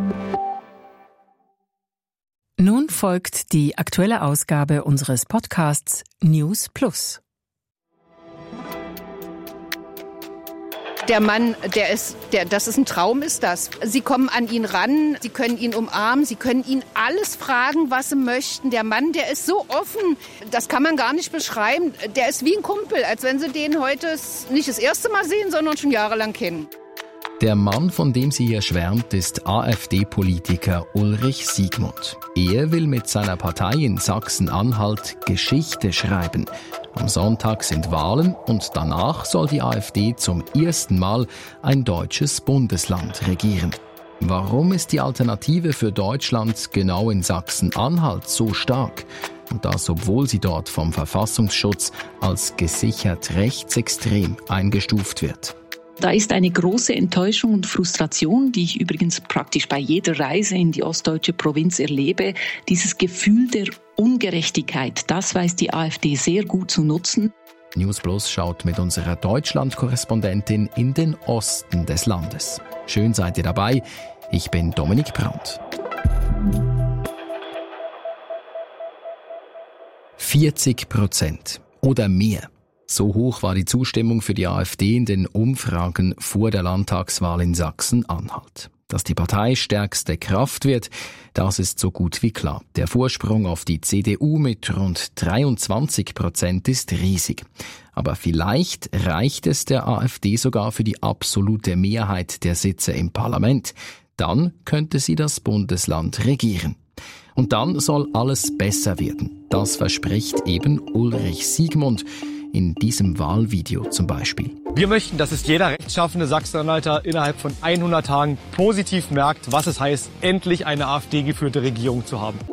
Nun folgt die aktuelle Ausgabe unseres Podcasts News Plus. Der Mann, der ist, der, das ist ein Traum, ist das. Sie kommen an ihn ran, Sie können ihn umarmen, Sie können ihn alles fragen, was Sie möchten. Der Mann, der ist so offen, das kann man gar nicht beschreiben. Der ist wie ein Kumpel, als wenn Sie den heute nicht das erste Mal sehen, sondern schon jahrelang kennen. Der Mann, von dem sie hier schwärmt, ist AfD-Politiker Ulrich Siegmund. Er will mit seiner Partei in Sachsen-Anhalt Geschichte schreiben. Am Sonntag sind Wahlen und danach soll die AfD zum ersten Mal ein deutsches Bundesland regieren. Warum ist die Alternative für Deutschland genau in Sachsen-Anhalt so stark? Und das, obwohl sie dort vom Verfassungsschutz als gesichert rechtsextrem eingestuft wird. Da ist eine große Enttäuschung und Frustration, die ich übrigens praktisch bei jeder Reise in die ostdeutsche Provinz erlebe. Dieses Gefühl der Ungerechtigkeit, das weiß die AfD sehr gut zu nutzen. News Plus schaut mit unserer Deutschland-Korrespondentin in den Osten des Landes. Schön seid ihr dabei. Ich bin Dominik Brandt. vierzig Prozent oder mehr. So hoch war die Zustimmung für die AfD in den Umfragen vor der Landtagswahl in Sachsen-Anhalt. Dass die Partei stärkste Kraft wird, das ist so gut wie klar. Der Vorsprung auf die C D U mit rund dreiundzwanzig Prozent ist riesig. Aber vielleicht reicht es der AfD sogar für die absolute Mehrheit der Sitze im Parlament. Dann könnte sie das Bundesland regieren. Und dann soll alles besser werden. Das verspricht eben Ulrich Siegmund. In diesem Wahlvideo zum Beispiel. Wir möchten, dass es jeder rechtschaffene Sachsen-Anhalter innerhalb von hundert Tagen positiv merkt, was es heißt, endlich eine AfD-geführte Regierung zu haben.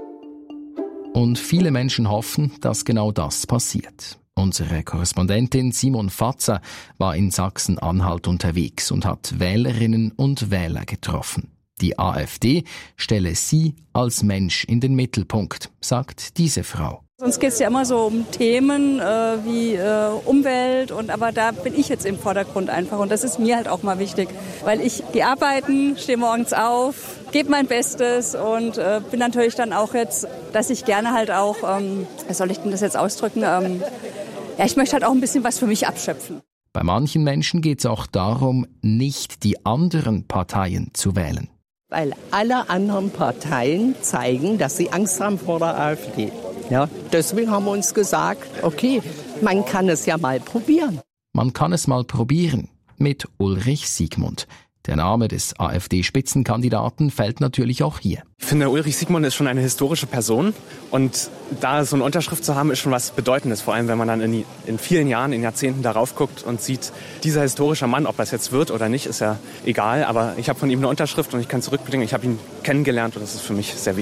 Und viele Menschen hoffen, dass genau das passiert. Unsere Korrespondentin Simon Fatzer war in Sachsen-Anhalt unterwegs und hat Wählerinnen und Wähler getroffen. Die AfD stelle sie als Mensch in den Mittelpunkt, sagt diese Frau. Sonst geht es ja immer so um Themen äh, wie äh, Umwelt, und aber da bin ich jetzt im Vordergrund einfach, und das ist mir halt auch mal wichtig, weil ich gehe arbeiten, stehe morgens auf, gebe mein Bestes und äh, bin natürlich dann auch jetzt, dass ich gerne halt auch, ähm, wie soll ich denn das jetzt ausdrücken, ähm, ja, ich möchte halt auch ein bisschen was für mich abschöpfen. Bei manchen Menschen geht es auch darum, nicht die anderen Parteien zu wählen. Weil alle anderen Parteien zeigen, dass sie Angst haben vor der AfD. Ja, deswegen haben wir uns gesagt, okay, man kann es ja mal probieren. Man kann es mal probieren mit Ulrich Siegmund. Der Name des AfD-Spitzenkandidaten fällt natürlich auch hier. Ich finde, Ulrich Siegmund ist schon eine historische Person. Und da so eine Unterschrift zu haben, ist schon was Bedeutendes. Vor allem, wenn man dann in, die, in vielen Jahren, in Jahrzehnten darauf guckt und sieht, dieser historische Mann, ob das jetzt wird oder nicht, ist ja egal. Aber ich habe von ihm eine Unterschrift und ich kann zurückblicken. Ich habe ihn kennengelernt und das ist für mich sehr wichtig.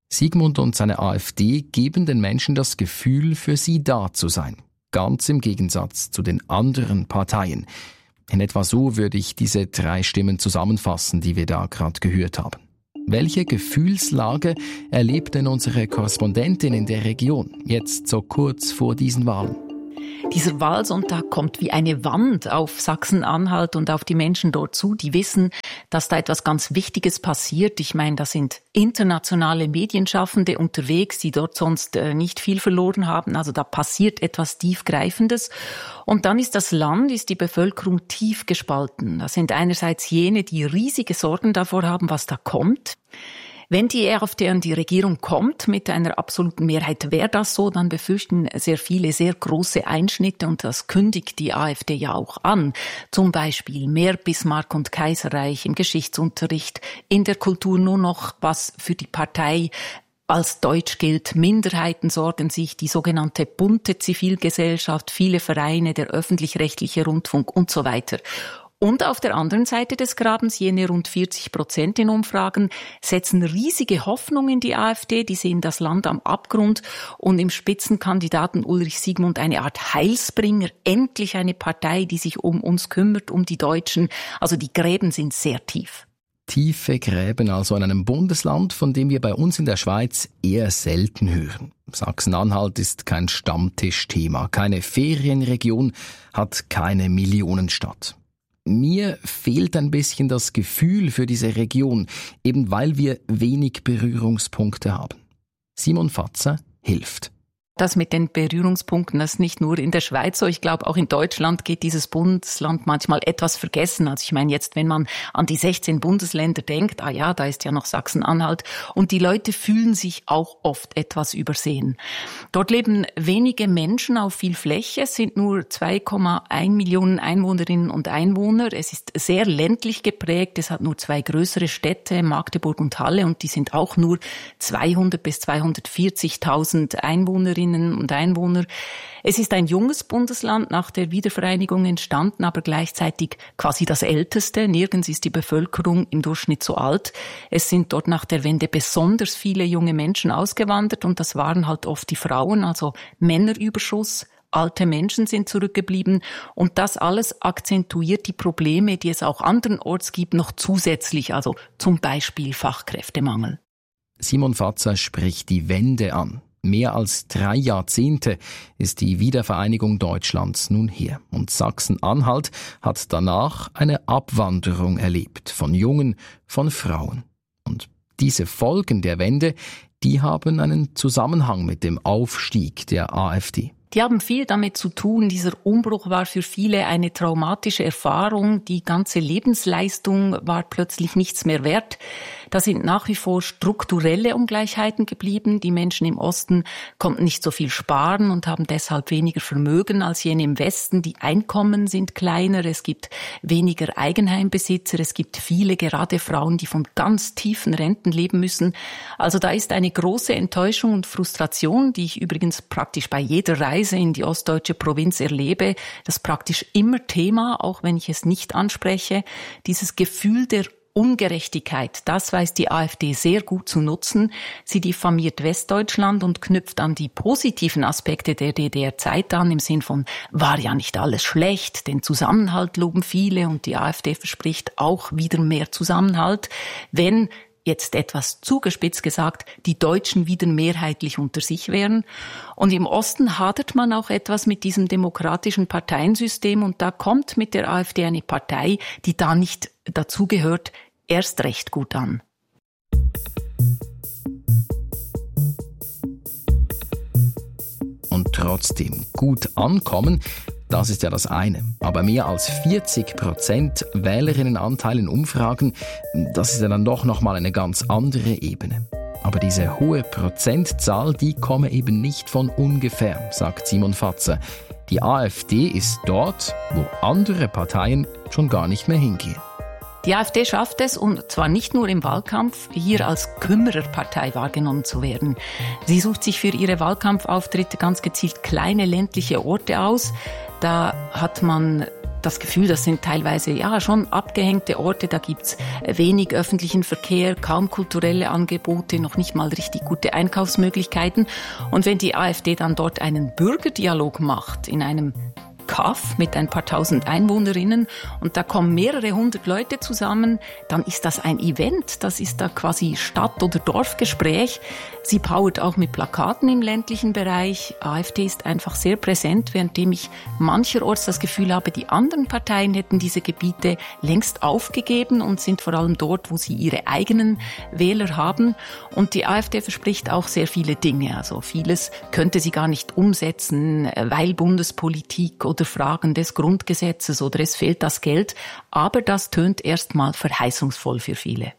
Sigmund und seine AfD geben den Menschen das Gefühl, für sie da zu sein. Ganz im Gegensatz zu den anderen Parteien. In etwa so würde ich diese drei Stimmen zusammenfassen, die wir da gerade gehört haben. Welche Gefühlslage erlebt denn unsere Korrespondentin in der Region, jetzt so kurz vor diesen Wahlen? Dieser Wahlsonntag kommt wie eine Wand auf Sachsen-Anhalt und auf die Menschen dort zu, die wissen, dass da etwas ganz Wichtiges passiert. Ich meine, da sind internationale Medienschaffende unterwegs, die dort sonst äh, nicht viel verloren haben. Also da passiert etwas Tiefgreifendes. Und dann ist das Land, ist die Bevölkerung tief gespalten. Das sind einerseits jene, die riesige Sorgen davor haben, was da kommt. Wenn die AfD an die Regierung kommt, mit einer absoluten Mehrheit wäre das so, dann befürchten sehr viele sehr große Einschnitte und das kündigt die AfD ja auch an. Zum Beispiel mehr Bismarck und Kaiserreich im Geschichtsunterricht, in der Kultur nur noch was für die Partei als deutsch gilt. Minderheiten sorgen sich, die sogenannte bunte Zivilgesellschaft, viele Vereine, der öffentlich-rechtliche Rundfunk und so weiter. Und auf der anderen Seite des Grabens, jene rund vierzig Prozent in Umfragen, setzen riesige Hoffnung in die AfD. Die sehen das Land am Abgrund und im Spitzenkandidaten Ulrich Sigmund eine Art Heilsbringer. Endlich eine Partei, die sich um uns kümmert, um die Deutschen. Also die Gräben sind sehr tief. Tiefe Gräben also in einem Bundesland, von dem wir bei uns in der Schweiz eher selten hören. Sachsen-Anhalt ist kein Stammtischthema, keine Ferienregion, hat keine Millionenstadt. Mir fehlt ein bisschen das Gefühl für diese Region, eben weil wir wenig Berührungspunkte haben. Simon Fatzer hilft. Das mit den Berührungspunkten, das ist nicht nur in der Schweiz so. Ich glaube, auch in Deutschland geht dieses Bundesland manchmal etwas vergessen. Also ich meine jetzt, wenn man an die sechzehn Bundesländer denkt, ah ja, da ist ja noch Sachsen-Anhalt. Und die Leute fühlen sich auch oft etwas übersehen. Dort leben wenige Menschen auf viel Fläche. Es sind nur zwei Komma eins Millionen Einwohnerinnen und Einwohner. Es ist sehr ländlich geprägt. Es hat nur zwei größere Städte, Magdeburg und Halle. Und die sind auch nur zweihundert bis zweihundertvierzigtausend Einwohnerinnen und Einwohner. Es ist ein junges Bundesland, nach der Wiedervereinigung entstanden, aber gleichzeitig quasi das älteste. Nirgends ist die Bevölkerung im Durchschnitt so alt. Es sind dort nach der Wende besonders viele junge Menschen ausgewandert und das waren halt oft die Frauen, also Männerüberschuss. Alte Menschen sind zurückgeblieben und das alles akzentuiert die Probleme, die es auch andernorts gibt, noch zusätzlich, also zum Beispiel Fachkräftemangel. Simon Fatzer spricht die Wende an. Mehr als drei Jahrzehnte ist die Wiedervereinigung Deutschlands nun her. Und Sachsen-Anhalt hat danach eine Abwanderung erlebt. Von Jungen, von Frauen. Und diese Folgen der Wende, die haben einen Zusammenhang mit dem Aufstieg der AfD. Die haben viel damit zu tun. Dieser Umbruch war für viele eine traumatische Erfahrung. Die ganze Lebensleistung war plötzlich nichts mehr wert. Da sind nach wie vor strukturelle Ungleichheiten geblieben. Die Menschen im Osten konnten nicht so viel sparen und haben deshalb weniger Vermögen als jene im Westen. Die Einkommen sind kleiner, es gibt weniger Eigenheimbesitzer, es gibt viele, gerade Frauen, die von ganz tiefen Renten leben müssen. Also da ist eine große Enttäuschung und Frustration, die ich übrigens praktisch bei jeder Reise in die ostdeutsche Provinz erlebe. Das ist praktisch immer Thema, auch wenn ich es nicht anspreche. Dieses Gefühl der Ungerechtigkeit, das weiß die AfD sehr gut zu nutzen. Sie diffamiert Westdeutschland und knüpft an die positiven Aspekte der D D R-Zeit an, im Sinn von, war ja nicht alles schlecht, den Zusammenhalt loben viele und die AfD verspricht auch wieder mehr Zusammenhalt, wenn, jetzt etwas zugespitzt gesagt, die Deutschen wieder mehrheitlich unter sich wären. Und im Osten hadert man auch etwas mit diesem demokratischen Parteiensystem und da kommt mit der AfD eine Partei, die da nicht dazugehört, erst recht gut an. Und trotzdem gut ankommen, das ist ja das eine. Aber mehr als vierzig Prozent Wählerinnenanteil in Umfragen, das ist ja dann doch nochmal eine ganz andere Ebene. Aber diese hohe Prozentzahl, die komme eben nicht von ungefähr, sagt Simon Fatzer. Die AfD ist dort, wo andere Parteien schon gar nicht mehr hingehen. Die AfD schafft es, und zwar nicht nur im Wahlkampf, hier als Kümmererpartei wahrgenommen zu werden. Sie sucht sich für ihre Wahlkampfauftritte ganz gezielt kleine ländliche Orte aus. Da hat man das Gefühl, das sind teilweise ja schon abgehängte Orte, da gibt's wenig öffentlichen Verkehr, kaum kulturelle Angebote, noch nicht mal richtig gute Einkaufsmöglichkeiten. Und wenn die AfD dann dort einen Bürgerdialog macht, in einem Kaff mit ein paar tausend Einwohnerinnen und da kommen mehrere hundert Leute zusammen, dann ist das ein Event, das ist da quasi Stadt- oder Dorfgespräch. Sie powert auch mit Plakaten im ländlichen Bereich. AfD ist einfach sehr präsent, währenddem ich mancherorts das Gefühl habe, die anderen Parteien hätten diese Gebiete längst aufgegeben und sind vor allem dort, wo sie ihre eigenen Wähler haben. Und die AfD verspricht auch sehr viele Dinge. Also vieles könnte sie gar nicht umsetzen, weil Bundespolitik oder Fragen des Grundgesetzes oder es fehlt das Geld. Aber das tönt erstmal verheißungsvoll für viele.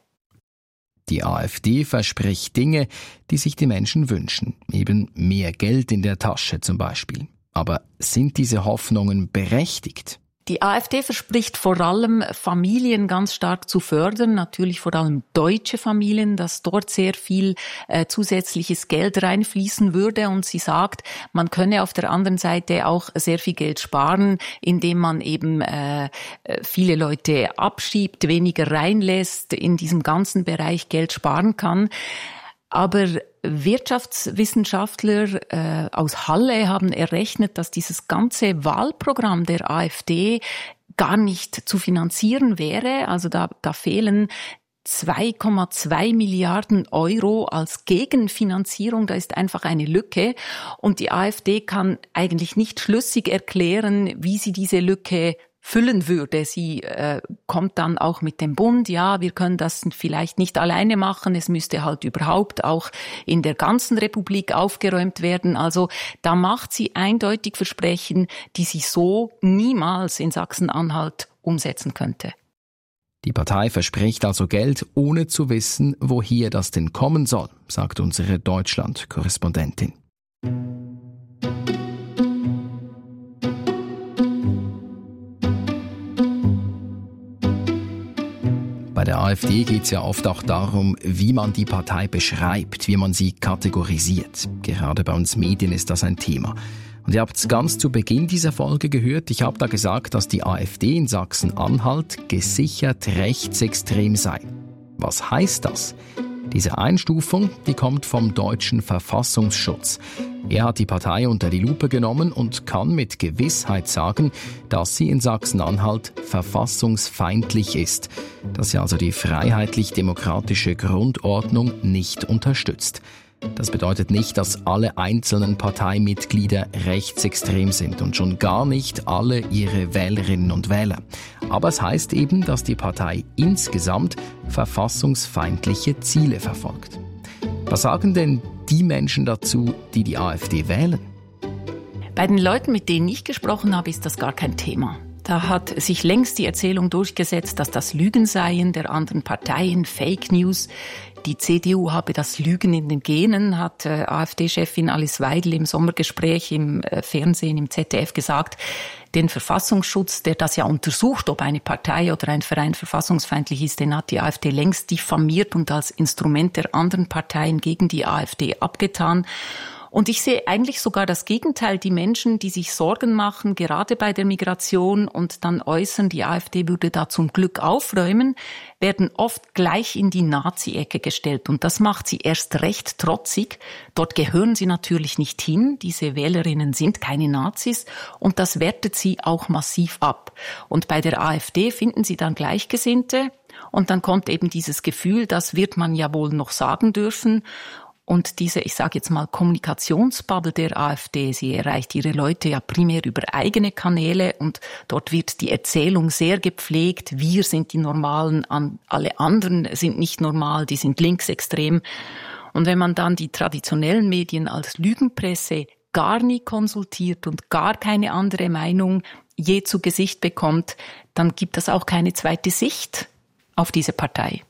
Die AfD verspricht Dinge, die sich die Menschen wünschen. Eben mehr Geld in der Tasche zum Beispiel. Aber sind diese Hoffnungen berechtigt? Die AfD verspricht vor allem, Familien ganz stark zu fördern, natürlich vor allem deutsche Familien, dass dort sehr viel äh, zusätzliches Geld reinfließen würde. Und sie sagt, man könne auf der anderen Seite auch sehr viel Geld sparen, indem man eben äh, viele Leute abschiebt, weniger reinlässt, in diesem ganzen Bereich Geld sparen kann. Aber Wirtschaftswissenschaftler äh, aus Halle haben errechnet, dass dieses ganze Wahlprogramm der AfD gar nicht zu finanzieren wäre. Also da, da fehlen zwei Komma zwei Milliarden Euro als Gegenfinanzierung. Da ist einfach eine Lücke. Und die AfD kann eigentlich nicht schlüssig erklären, wie sie diese Lücke füllen würde. Sie äh, kommt dann auch mit dem Bund, ja, wir können das vielleicht nicht alleine machen, es müsste halt überhaupt auch in der ganzen Republik aufgeräumt werden. Also da macht sie eindeutig Versprechen, die sie so niemals in Sachsen-Anhalt umsetzen könnte. Die Partei verspricht also Geld, ohne zu wissen, woher das denn kommen soll, sagt unsere Deutschland-Korrespondentin. Bei der AfD geht es ja oft auch darum, wie man die Partei beschreibt, wie man sie kategorisiert. Gerade bei uns Medien ist das ein Thema. Und ihr habt es ganz zu Beginn dieser Folge gehört, ich habe da gesagt, dass die AfD in Sachsen-Anhalt gesichert rechtsextrem sei. Was heißt das? Diese Einstufung, die kommt vom deutschen Verfassungsschutz. Er hat die Partei unter die Lupe genommen und kann mit Gewissheit sagen, dass sie in Sachsen-Anhalt verfassungsfeindlich ist, dass sie also die freiheitlich-demokratische Grundordnung nicht unterstützt. Das bedeutet nicht, dass alle einzelnen Parteimitglieder rechtsextrem sind und schon gar nicht alle ihre Wählerinnen und Wähler. Aber es heißt eben, dass die Partei insgesamt verfassungsfeindliche Ziele verfolgt. Was sagen denn die Menschen dazu, die die AfD wählen? Bei den Leuten, mit denen ich gesprochen habe, ist das gar kein Thema. Da hat sich längst die Erzählung durchgesetzt, dass das Lügen seien der anderen Parteien, Fake News. Die C D U habe das Lügen in den Genen, hat äh, AfD-Chefin Alice Weidel im Sommergespräch im äh, Fernsehen, im Z D F gesagt. Den Verfassungsschutz, der das ja untersucht, ob eine Partei oder ein Verein verfassungsfeindlich ist, den hat die AfD längst diffamiert und als Instrument der anderen Parteien gegen die AfD abgetan. Und ich sehe eigentlich sogar das Gegenteil. Die Menschen, die sich Sorgen machen, gerade bei der Migration und dann äußern, die AfD würde da zum Glück aufräumen, werden oft gleich in die Nazi-Ecke gestellt. Und das macht sie erst recht trotzig. Dort gehören sie natürlich nicht hin. Diese Wählerinnen sind keine Nazis. Und das wertet sie auch massiv ab. Und bei der AfD finden sie dann Gleichgesinnte. Und dann kommt eben dieses Gefühl, das wird man ja wohl noch sagen dürfen. Und diese, ich sage jetzt mal, Kommunikationsbubble der AfD, sie erreicht ihre Leute ja primär über eigene Kanäle und dort wird die Erzählung sehr gepflegt. Wir sind die Normalen, alle anderen sind nicht normal, die sind linksextrem. Und wenn man dann die traditionellen Medien als Lügenpresse gar nie konsultiert und gar keine andere Meinung je zu Gesicht bekommt, dann gibt es auch keine zweite Sicht auf diese Partei.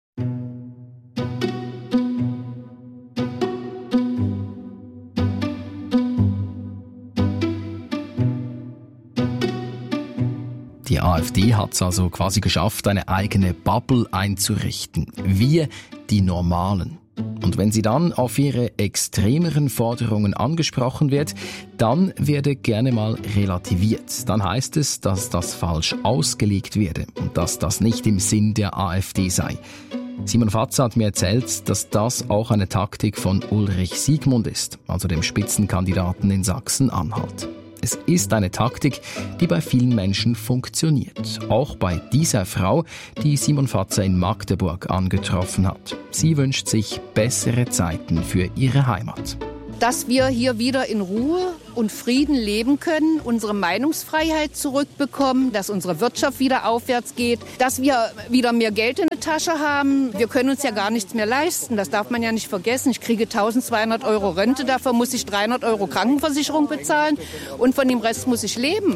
Die AfD hat es also quasi geschafft, eine eigene Bubble einzurichten. Wir, die Normalen. Und wenn sie dann auf ihre extremeren Forderungen angesprochen wird, dann werde gerne mal relativiert. Dann heißt es, dass das falsch ausgelegt werde und dass das nicht im Sinn der AfD sei. Simon Fatzer hat mir erzählt, dass das auch eine Taktik von Ulrich Siegmund ist, also dem Spitzenkandidaten in Sachsen-Anhalt. Es ist eine Taktik, die bei vielen Menschen funktioniert. Auch bei dieser Frau, die Simon Fatzer in Magdeburg angetroffen hat. Sie wünscht sich bessere Zeiten für ihre Heimat. Dass wir hier wieder in Ruhe und Frieden leben können, unsere Meinungsfreiheit zurückbekommen, dass unsere Wirtschaft wieder aufwärts geht, dass wir wieder mehr Geld in der Tasche haben. Wir können uns ja gar nichts mehr leisten, das darf man ja nicht vergessen. Ich kriege eintausendzweihundert Euro Rente, dafür muss ich dreihundert Euro Krankenversicherung bezahlen und von dem Rest muss ich leben.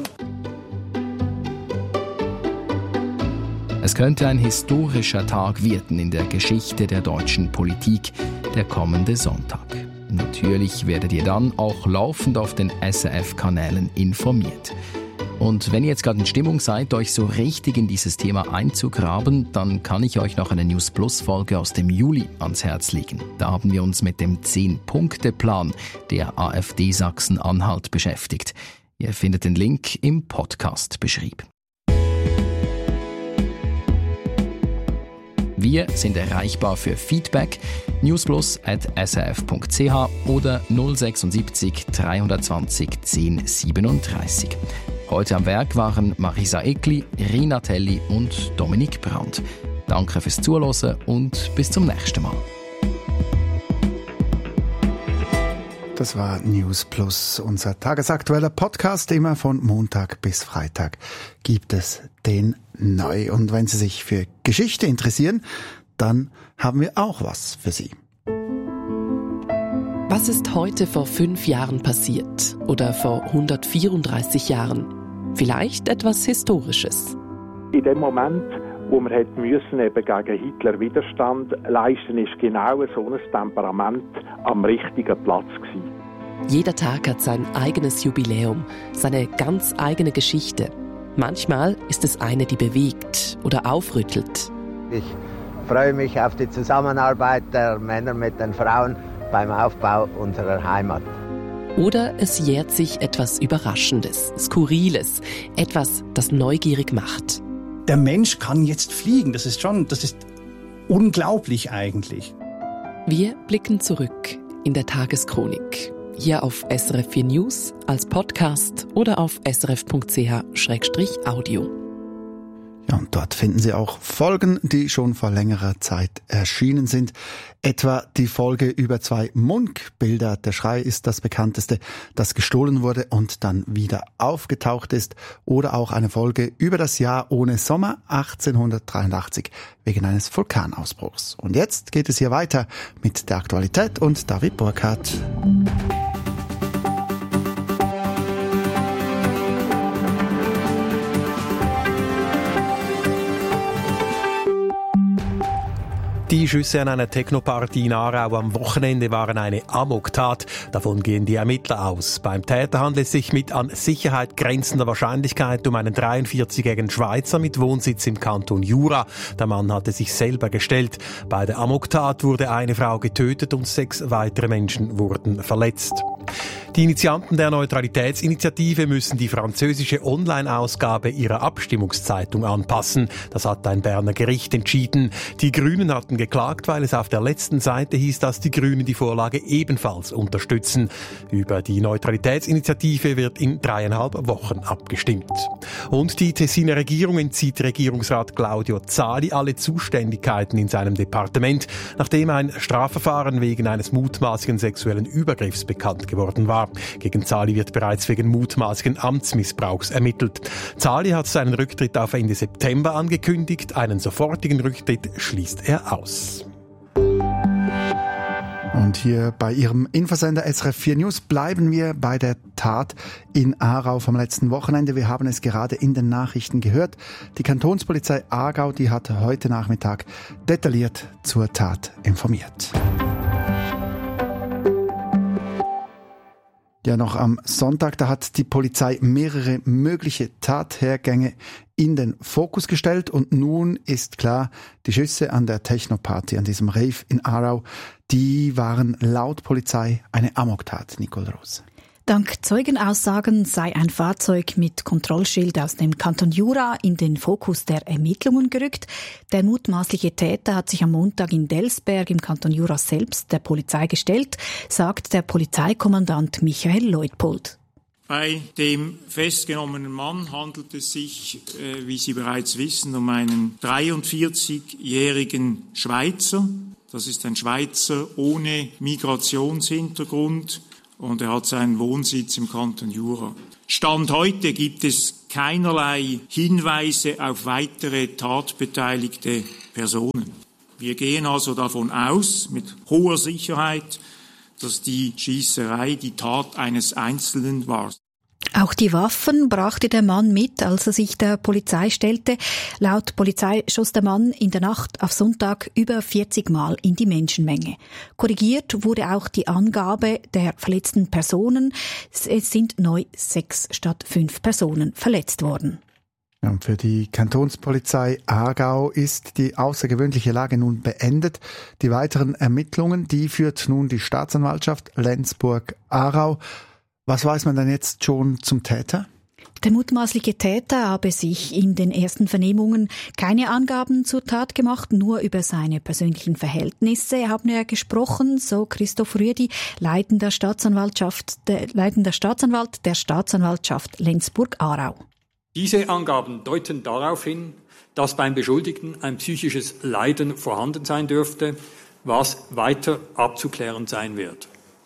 Es könnte ein historischer Tag werden in der Geschichte der deutschen Politik, der kommende Sonntag. Natürlich werdet ihr dann auch laufend auf den S R F-Kanälen informiert. Und wenn ihr jetzt gerade in Stimmung seid, euch so richtig in dieses Thema einzugraben, dann kann ich euch noch eine News Plus Folge aus dem Juli ans Herz legen. Da haben wir uns mit dem zehn-Punkte-Plan der AfD Sachsen-Anhalt beschäftigt. Ihr findet den Link im Podcast-Beschrieb. Wir sind erreichbar für Feedback newsplus at s r f punkt c h oder null sechsundsiebzig dreihundertzwanzig zehn siebenunddreißig. Heute am Werk waren Marisa Eckli, Rina Telli und Dominik Brandt. Danke fürs Zuhören und bis zum nächsten Mal. Das war News Plus, unser tagesaktueller Podcast. Immer von Montag bis Freitag gibt es den neu. Und wenn Sie sich für Geschichte interessieren, dann haben wir auch was für Sie. Was ist heute vor fünf Jahren passiert? Oder vor hundertvierunddreißig Jahren? Vielleicht etwas Historisches. In dem Moment, wo man hätte müssen, eben gegen Hitler Widerstand leisten, ist genau so ein Temperament am richtigen Platz gewesen. Jeder Tag hat sein eigenes Jubiläum, seine ganz eigene Geschichte. Manchmal ist es eine, die bewegt oder aufrüttelt. Ich freue mich auf die Zusammenarbeit der Männer mit den Frauen beim Aufbau unserer Heimat. Oder es jährt sich etwas Überraschendes, Skurriles, etwas, das neugierig macht. Der Mensch kann jetzt fliegen, das ist schon, das ist unglaublich eigentlich. Wir blicken zurück in der Tageschronik. Hier auf S R F vier News, als Podcast oder auf s r f punkt c h slash audio. Ja, und dort finden Sie auch Folgen, die schon vor längerer Zeit erschienen sind. Etwa die Folge über zwei Munch-Bilder. Der Schrei ist das bekannteste, das gestohlen wurde und dann wieder aufgetaucht ist. Oder auch eine Folge über das Jahr ohne Sommer achtzehnhundertdreiundachtzig wegen eines Vulkanausbruchs. Und jetzt geht es hier weiter mit der Aktualität und David Burkhardt. Die Schüsse an einer Technoparty in Aarau am Wochenende waren eine Amoktat. Davon gehen die Ermittler aus. Beim Täter handelt es sich mit an Sicherheit grenzender Wahrscheinlichkeit um einen dreiundvierzigjährigen Schweizer mit Wohnsitz im Kanton Jura. Der Mann hatte sich selber gestellt. Bei der Amoktat wurde eine Frau getötet und sechs weitere Menschen wurden verletzt. Die Initianten der Neutralitätsinitiative müssen die französische Online-Ausgabe ihrer Abstimmungszeitung anpassen. Das hat ein Berner Gericht entschieden. Die Grünen hatten geklagt, weil es auf der letzten Seite hieß, dass die Grünen die Vorlage ebenfalls unterstützen. Über die Neutralitätsinitiative wird in dreieinhalb Wochen abgestimmt. Und die Tessiner Regierung entzieht Regierungsrat Claudio Zali alle Zuständigkeiten in seinem Departement, nachdem ein Strafverfahren wegen eines mutmaßlichen sexuellen Übergriffs bekannt geworden war. Gegen Zali wird bereits wegen mutmaßlichen Amtsmissbrauchs ermittelt. Zali hat seinen Rücktritt auf Ende September angekündigt. Einen sofortigen Rücktritt schließt er aus. Und hier bei Ihrem Infosender S R F vier News bleiben wir bei der Tat in Aarau vom letzten Wochenende. Wir haben es gerade in den Nachrichten gehört. Die Kantonspolizei Aargau, die hat heute Nachmittag detailliert zur Tat informiert. Ja, noch am Sonntag, da hat die Polizei mehrere mögliche Tathergänge in den Fokus gestellt. Und nun ist klar, die Schüsse an der Techno-Party, an diesem Rave in Aarau, die waren laut Polizei eine Amoktat, Nicole Roos. Dank Zeugenaussagen sei ein Fahrzeug mit Kontrollschild aus dem Kanton Jura in den Fokus der Ermittlungen gerückt. Der mutmaßliche Täter hat sich am Montag in Delsberg im Kanton Jura selbst der Polizei gestellt, sagt der Polizeikommandant Michael Leutpold. Bei dem festgenommenen Mann handelt es sich, äh, wie Sie bereits wissen, um einen dreiundvierzigjährigen Schweizer. Das ist ein Schweizer ohne Migrationshintergrund. Und er hat seinen Wohnsitz im Kanton Jura. Stand heute gibt es keinerlei Hinweise auf weitere tatbeteiligte Personen. Wir gehen also davon aus, mit hoher Sicherheit, dass die Schießerei die Tat eines Einzelnen war. Auch die Waffen brachte der Mann mit, als er sich der Polizei stellte. Laut Polizei schoss der Mann in der Nacht auf Sonntag über vierzig Mal in die Menschenmenge. Korrigiert wurde auch die Angabe der verletzten Personen. Es sind neu sechs statt fünf Personen verletzt worden. Und für die Kantonspolizei Aargau ist die außergewöhnliche Lage nun beendet. Die weiteren Ermittlungen, die führt nun die Staatsanwaltschaft Lenzburg-Aarau. Was weiß man denn jetzt schon zum Täter? Der mutmaßliche Täter habe sich in den ersten Vernehmungen keine Angaben zur Tat gemacht, nur über seine persönlichen Verhältnisse haben er gesprochen, so Christoph Rüedi, leitender Staatsanwaltschaft, der, leitender Staatsanwalt der Staatsanwaltschaft Lenzburg-Aarau. Diese Angaben deuten darauf hin, dass beim Beschuldigten ein psychisches Leiden vorhanden sein dürfte, was weiter abzuklären sein wird.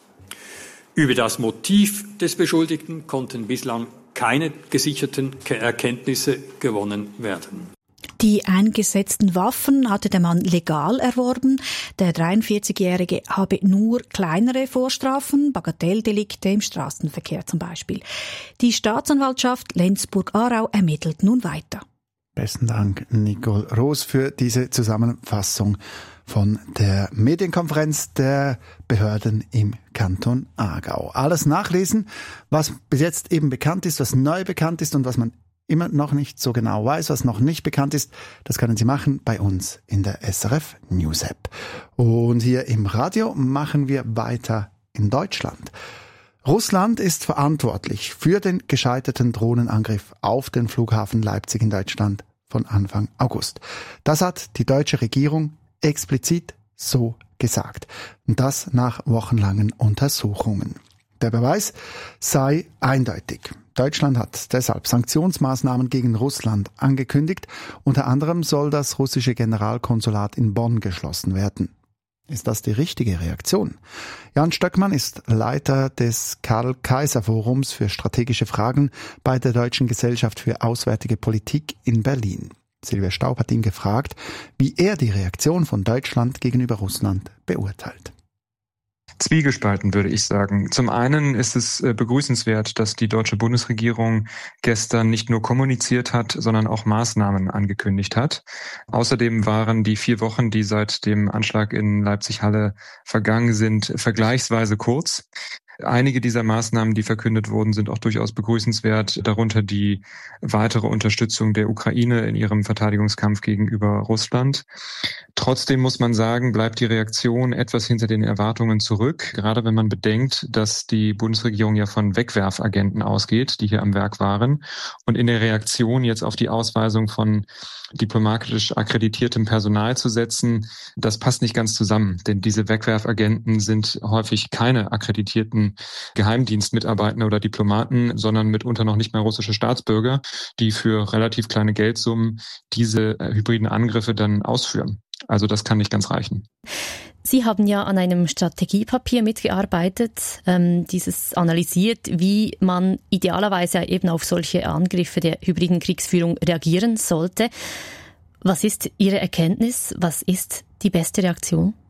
Über das Motiv des Beschuldigten konnten bislang keine gesicherten Erkenntnisse gewonnen werden. Die eingesetzten Waffen hatte der Mann legal erworben. Der dreiundvierzigjährige habe nur kleinere Vorstrafen, Bagatelldelikte im Straßenverkehr zum Beispiel. Die Staatsanwaltschaft Lenzburg-Aarau ermittelt nun weiter. Besten Dank, Nicole Roos, für diese Zusammenfassung von der Medienkonferenz der Behörden im Kanton Aargau. Alles nachlesen, was bis jetzt eben bekannt ist, was neu bekannt ist und was man immer noch nicht so genau weiß, was noch nicht bekannt ist, das können Sie machen bei uns in der S R F News App. Und hier im Radio machen wir weiter in Deutschland. Russland ist verantwortlich für den gescheiterten Drohnenangriff auf den Flughafen Leipzig in Deutschland von Anfang August. Das hat die deutsche Regierung explizit so gesagt. Und das nach wochenlangen Untersuchungen. Der Beweis sei eindeutig. Deutschland hat deshalb Sanktionsmaßnahmen gegen Russland angekündigt. Unter anderem soll das russische Generalkonsulat in Bonn geschlossen werden. Ist das die richtige Reaktion? Jan Stöckmann ist Leiter des Karl-Kaiser-Forums für strategische Fragen bei der Deutschen Gesellschaft für Auswärtige Politik in Berlin. Silvia Staub hat ihn gefragt, wie er die Reaktion von Deutschland gegenüber Russland beurteilt. Zwiegespalten, würde ich sagen. Zum einen ist es begrüßenswert, dass die deutsche Bundesregierung gestern nicht nur kommuniziert hat, sondern auch Maßnahmen angekündigt hat. Außerdem waren die vier Wochen, die seit dem Anschlag in Leipzig-Halle vergangen sind, vergleichsweise kurz. Einige dieser Maßnahmen, die verkündet wurden, sind auch durchaus begrüßenswert, darunter die weitere Unterstützung der Ukraine in ihrem Verteidigungskampf gegenüber Russland. Trotzdem muss man sagen, bleibt die Reaktion etwas hinter den Erwartungen zurück, gerade wenn man bedenkt, dass die Bundesregierung ja von Wegwerfagenten ausgeht, die hier am Werk waren. Und in der Reaktion jetzt auf die Ausweisung von diplomatisch akkreditiertem Personal zu setzen, das passt nicht ganz zusammen. Denn diese Wegwerfagenten sind häufig keine akkreditierten Geheimdienstmitarbeiter oder Diplomaten, sondern mitunter noch nicht mal russische Staatsbürger, die für relativ kleine Geldsummen diese hybriden Angriffe dann ausführen. Also das kann nicht ganz reichen. Sie haben ja an einem Strategiepapier mitgearbeitet, ähm, dieses analysiert, wie man idealerweise eben auf solche Angriffe der hybriden Kriegsführung reagieren sollte. Was ist Ihre Erkenntnis? Was ist die beste Reaktion?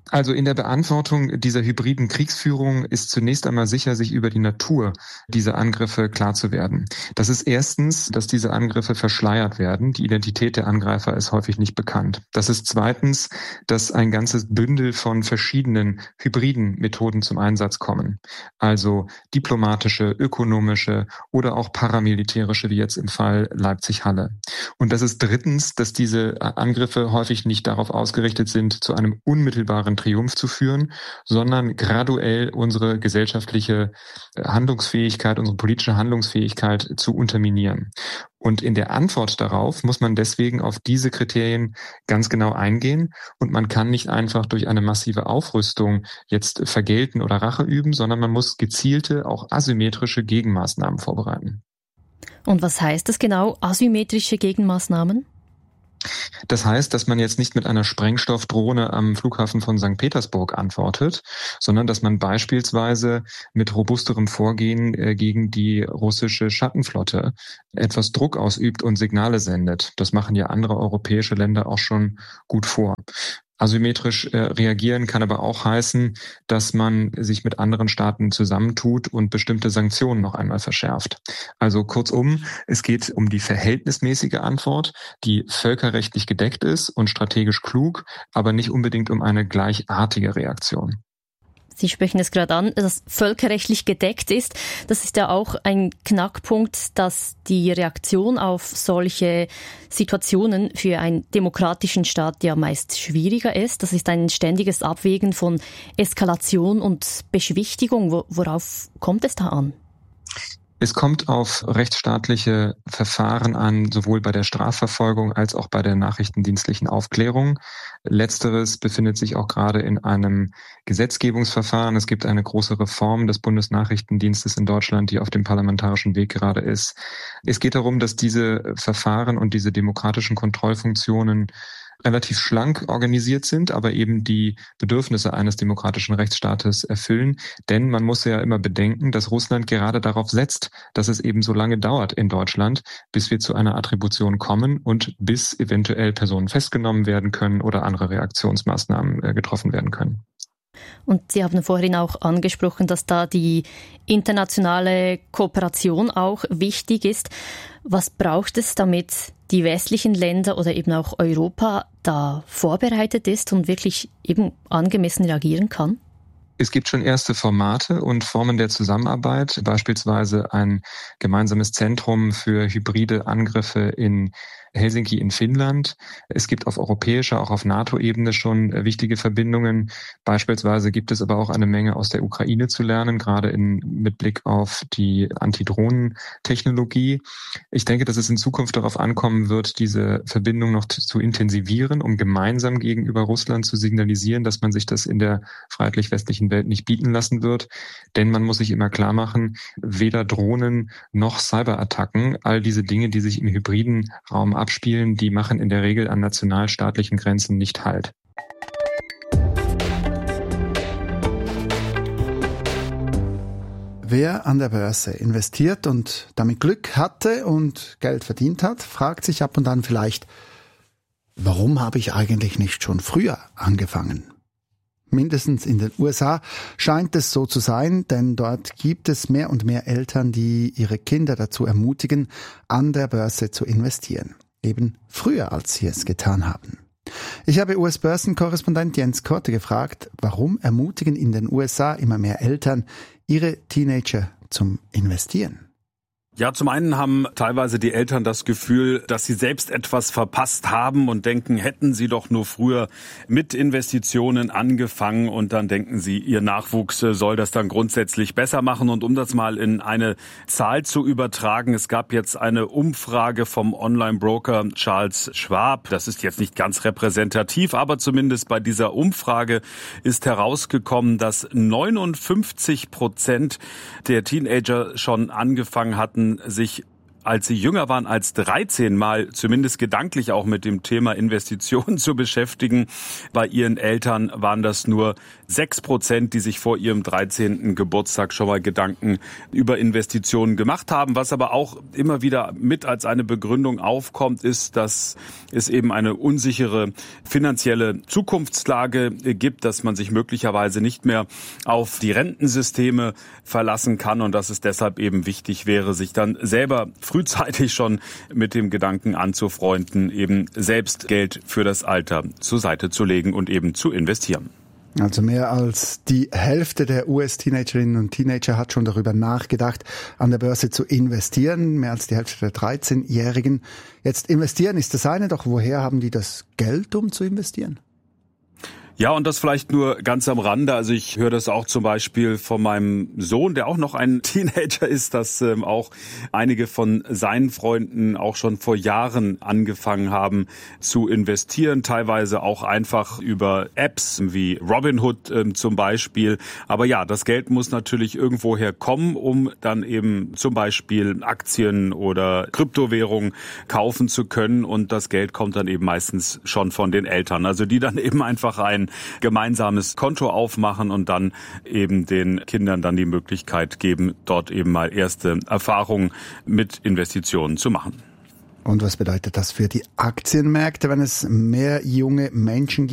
Also in der Beantwortung dieser hybriden Kriegsführung ist zunächst einmal sicher, sich über die Natur dieser Angriffe klar zu werden. Das ist erstens, dass diese Angriffe verschleiert werden. Die Identität der Angreifer ist häufig nicht bekannt. Das ist zweitens, dass ein ganzes Bündel von verschiedenen hybriden Methoden zum Einsatz kommen. Also diplomatische, ökonomische oder auch paramilitärische, wie jetzt im Fall Leipzig-Halle. Und das ist drittens, dass diese Angriffe häufig nicht darauf ausgerichtet sind, zu einem unmittelbaren Triumph zu führen, sondern graduell unsere gesellschaftliche Handlungsfähigkeit, unsere politische Handlungsfähigkeit zu unterminieren. Und in der Antwort darauf muss man deswegen auf diese Kriterien ganz genau eingehen. Und man kann nicht einfach durch eine massive Aufrüstung jetzt vergelten oder Rache üben, sondern man muss gezielte, auch asymmetrische Gegenmaßnahmen vorbereiten. Und was heißt das genau, asymmetrische Gegenmaßnahmen? Das heißt, dass man jetzt nicht mit einer Sprengstoffdrohne am Flughafen von Sankt Petersburg antwortet, sondern dass man beispielsweise mit robusterem Vorgehen äh, gegen die russische Schattenflotte etwas Druck ausübt und Signale sendet. Das machen ja andere europäische Länder auch schon gut vor. Asymmetrisch äh, reagieren kann aber auch heißen, dass man sich mit anderen Staaten zusammentut und bestimmte Sanktionen noch einmal verschärft. Also kurzum, es geht um die verhältnismäßige Antwort, die völkerrechtlich gedeckt ist und strategisch klug, aber nicht unbedingt um eine gleichartige Reaktion. Sie sprechen es gerade an, dass völkerrechtlich gedeckt ist. Das ist ja auch ein Knackpunkt, dass die Reaktion auf solche Situationen für einen demokratischen Staat ja meist schwieriger ist. Das ist ein ständiges Abwägen von Eskalation und Beschwichtigung. Worauf kommt es da an? Es kommt auf rechtsstaatliche Verfahren an, sowohl bei der Strafverfolgung als auch bei der nachrichtendienstlichen Aufklärung. Letzteres befindet sich auch gerade in einem Gesetzgebungsverfahren. Es gibt eine große Reform des Bundesnachrichtendienstes in Deutschland, die auf dem parlamentarischen Weg gerade ist. Es geht darum, dass diese Verfahren und diese demokratischen Kontrollfunktionen relativ schlank organisiert sind, aber eben die Bedürfnisse eines demokratischen Rechtsstaates erfüllen. Denn man muss ja immer bedenken, dass Russland gerade darauf setzt, dass es eben so lange dauert in Deutschland, bis wir zu einer Attribution kommen und bis eventuell Personen festgenommen werden können oder andere Reaktionsmaßnahmen äh, getroffen werden können. Und Sie haben vorhin auch angesprochen, dass da die internationale Kooperation auch wichtig ist. Was braucht es, damit die westlichen Länder oder eben auch Europa da vorbereitet ist und wirklich eben angemessen reagieren kann? Es gibt schon erste Formate und Formen der Zusammenarbeit, beispielsweise ein gemeinsames Zentrum für hybride Angriffe in Helsinki in Finnland. Es gibt auf europäischer, auch auf NATO-Ebene schon wichtige Verbindungen. Beispielsweise gibt es aber auch eine Menge aus der Ukraine zu lernen, gerade in, mit Blick auf die Antidrohnen-Technologie. Ich denke, dass es in Zukunft darauf ankommen wird, diese Verbindung noch zu intensivieren, um gemeinsam gegenüber Russland zu signalisieren, dass man sich das in der freiheitlich-westlichen Welt nicht bieten lassen wird. Denn man muss sich immer klar machen, weder Drohnen noch Cyberattacken, all diese Dinge, die sich im hybriden Raum abspielen, die machen in der Regel an nationalstaatlichen Grenzen nicht Halt. Wer an der Börse investiert und damit Glück hatte und Geld verdient hat, fragt sich ab und an vielleicht, warum habe ich eigentlich nicht schon früher angefangen? Mindestens in den U S A scheint es so zu sein, denn dort gibt es mehr und mehr Eltern, die ihre Kinder dazu ermutigen, an der Börse zu investieren. Eben früher, als sie es getan haben. Ich habe U S-Börsenkorrespondent Jens Korte gefragt, warum ermutigen in den U S A immer mehr Eltern ihre Teenager zum Investieren? Ja, zum einen haben teilweise die Eltern das Gefühl, dass sie selbst etwas verpasst haben und denken, hätten sie doch nur früher mit Investitionen angefangen, und dann denken sie, ihr Nachwuchs soll das dann grundsätzlich besser machen. Und um das mal in eine Zahl zu übertragen, es gab jetzt eine Umfrage vom Online-Broker Charles Schwab. Das ist jetzt nicht ganz repräsentativ, aber zumindest bei dieser Umfrage ist herausgekommen, dass neunundfünfzig Prozent der Teenager schon angefangen hatten, sich als sie jünger waren als dreizehn, mal zumindest gedanklich auch mit dem Thema Investitionen zu beschäftigen. Bei ihren Eltern waren das nur sechs Prozent, die sich vor ihrem dreizehnten Geburtstag schon mal Gedanken über Investitionen gemacht haben. Was aber auch immer wieder mit als eine Begründung aufkommt, ist, dass es eben eine unsichere finanzielle Zukunftslage gibt, dass man sich möglicherweise nicht mehr auf die Rentensysteme verlassen kann und dass es deshalb eben wichtig wäre, sich dann selber frühzeitig schon mit dem Gedanken anzufreunden, eben selbst Geld für das Alter zur Seite zu legen und eben zu investieren. Also mehr als die Hälfte der U S-Teenagerinnen und Teenager hat schon darüber nachgedacht, an der Börse zu investieren. Mehr als die Hälfte der dreizehnjährigen. Jetzt investieren ist das eine, doch woher haben die das Geld, um zu investieren? Ja, und das vielleicht nur ganz am Rande. Also ich höre das auch zum Beispiel von meinem Sohn, der auch noch ein Teenager ist, dass ähm, auch einige von seinen Freunden auch schon vor Jahren angefangen haben zu investieren, teilweise auch einfach über Apps wie Robinhood ähm, zum Beispiel. Aber ja, das Geld muss natürlich irgendwoher kommen, um dann eben zum Beispiel Aktien oder Kryptowährungen kaufen zu können. Und das Geld kommt dann eben meistens schon von den Eltern, also die dann eben einfach ein gemeinsames Konto aufmachen und dann eben den Kindern dann die Möglichkeit geben, dort eben mal erste Erfahrungen mit Investitionen zu machen. Und was bedeutet das für die Aktienmärkte, wenn es mehr junge Menschen gibt,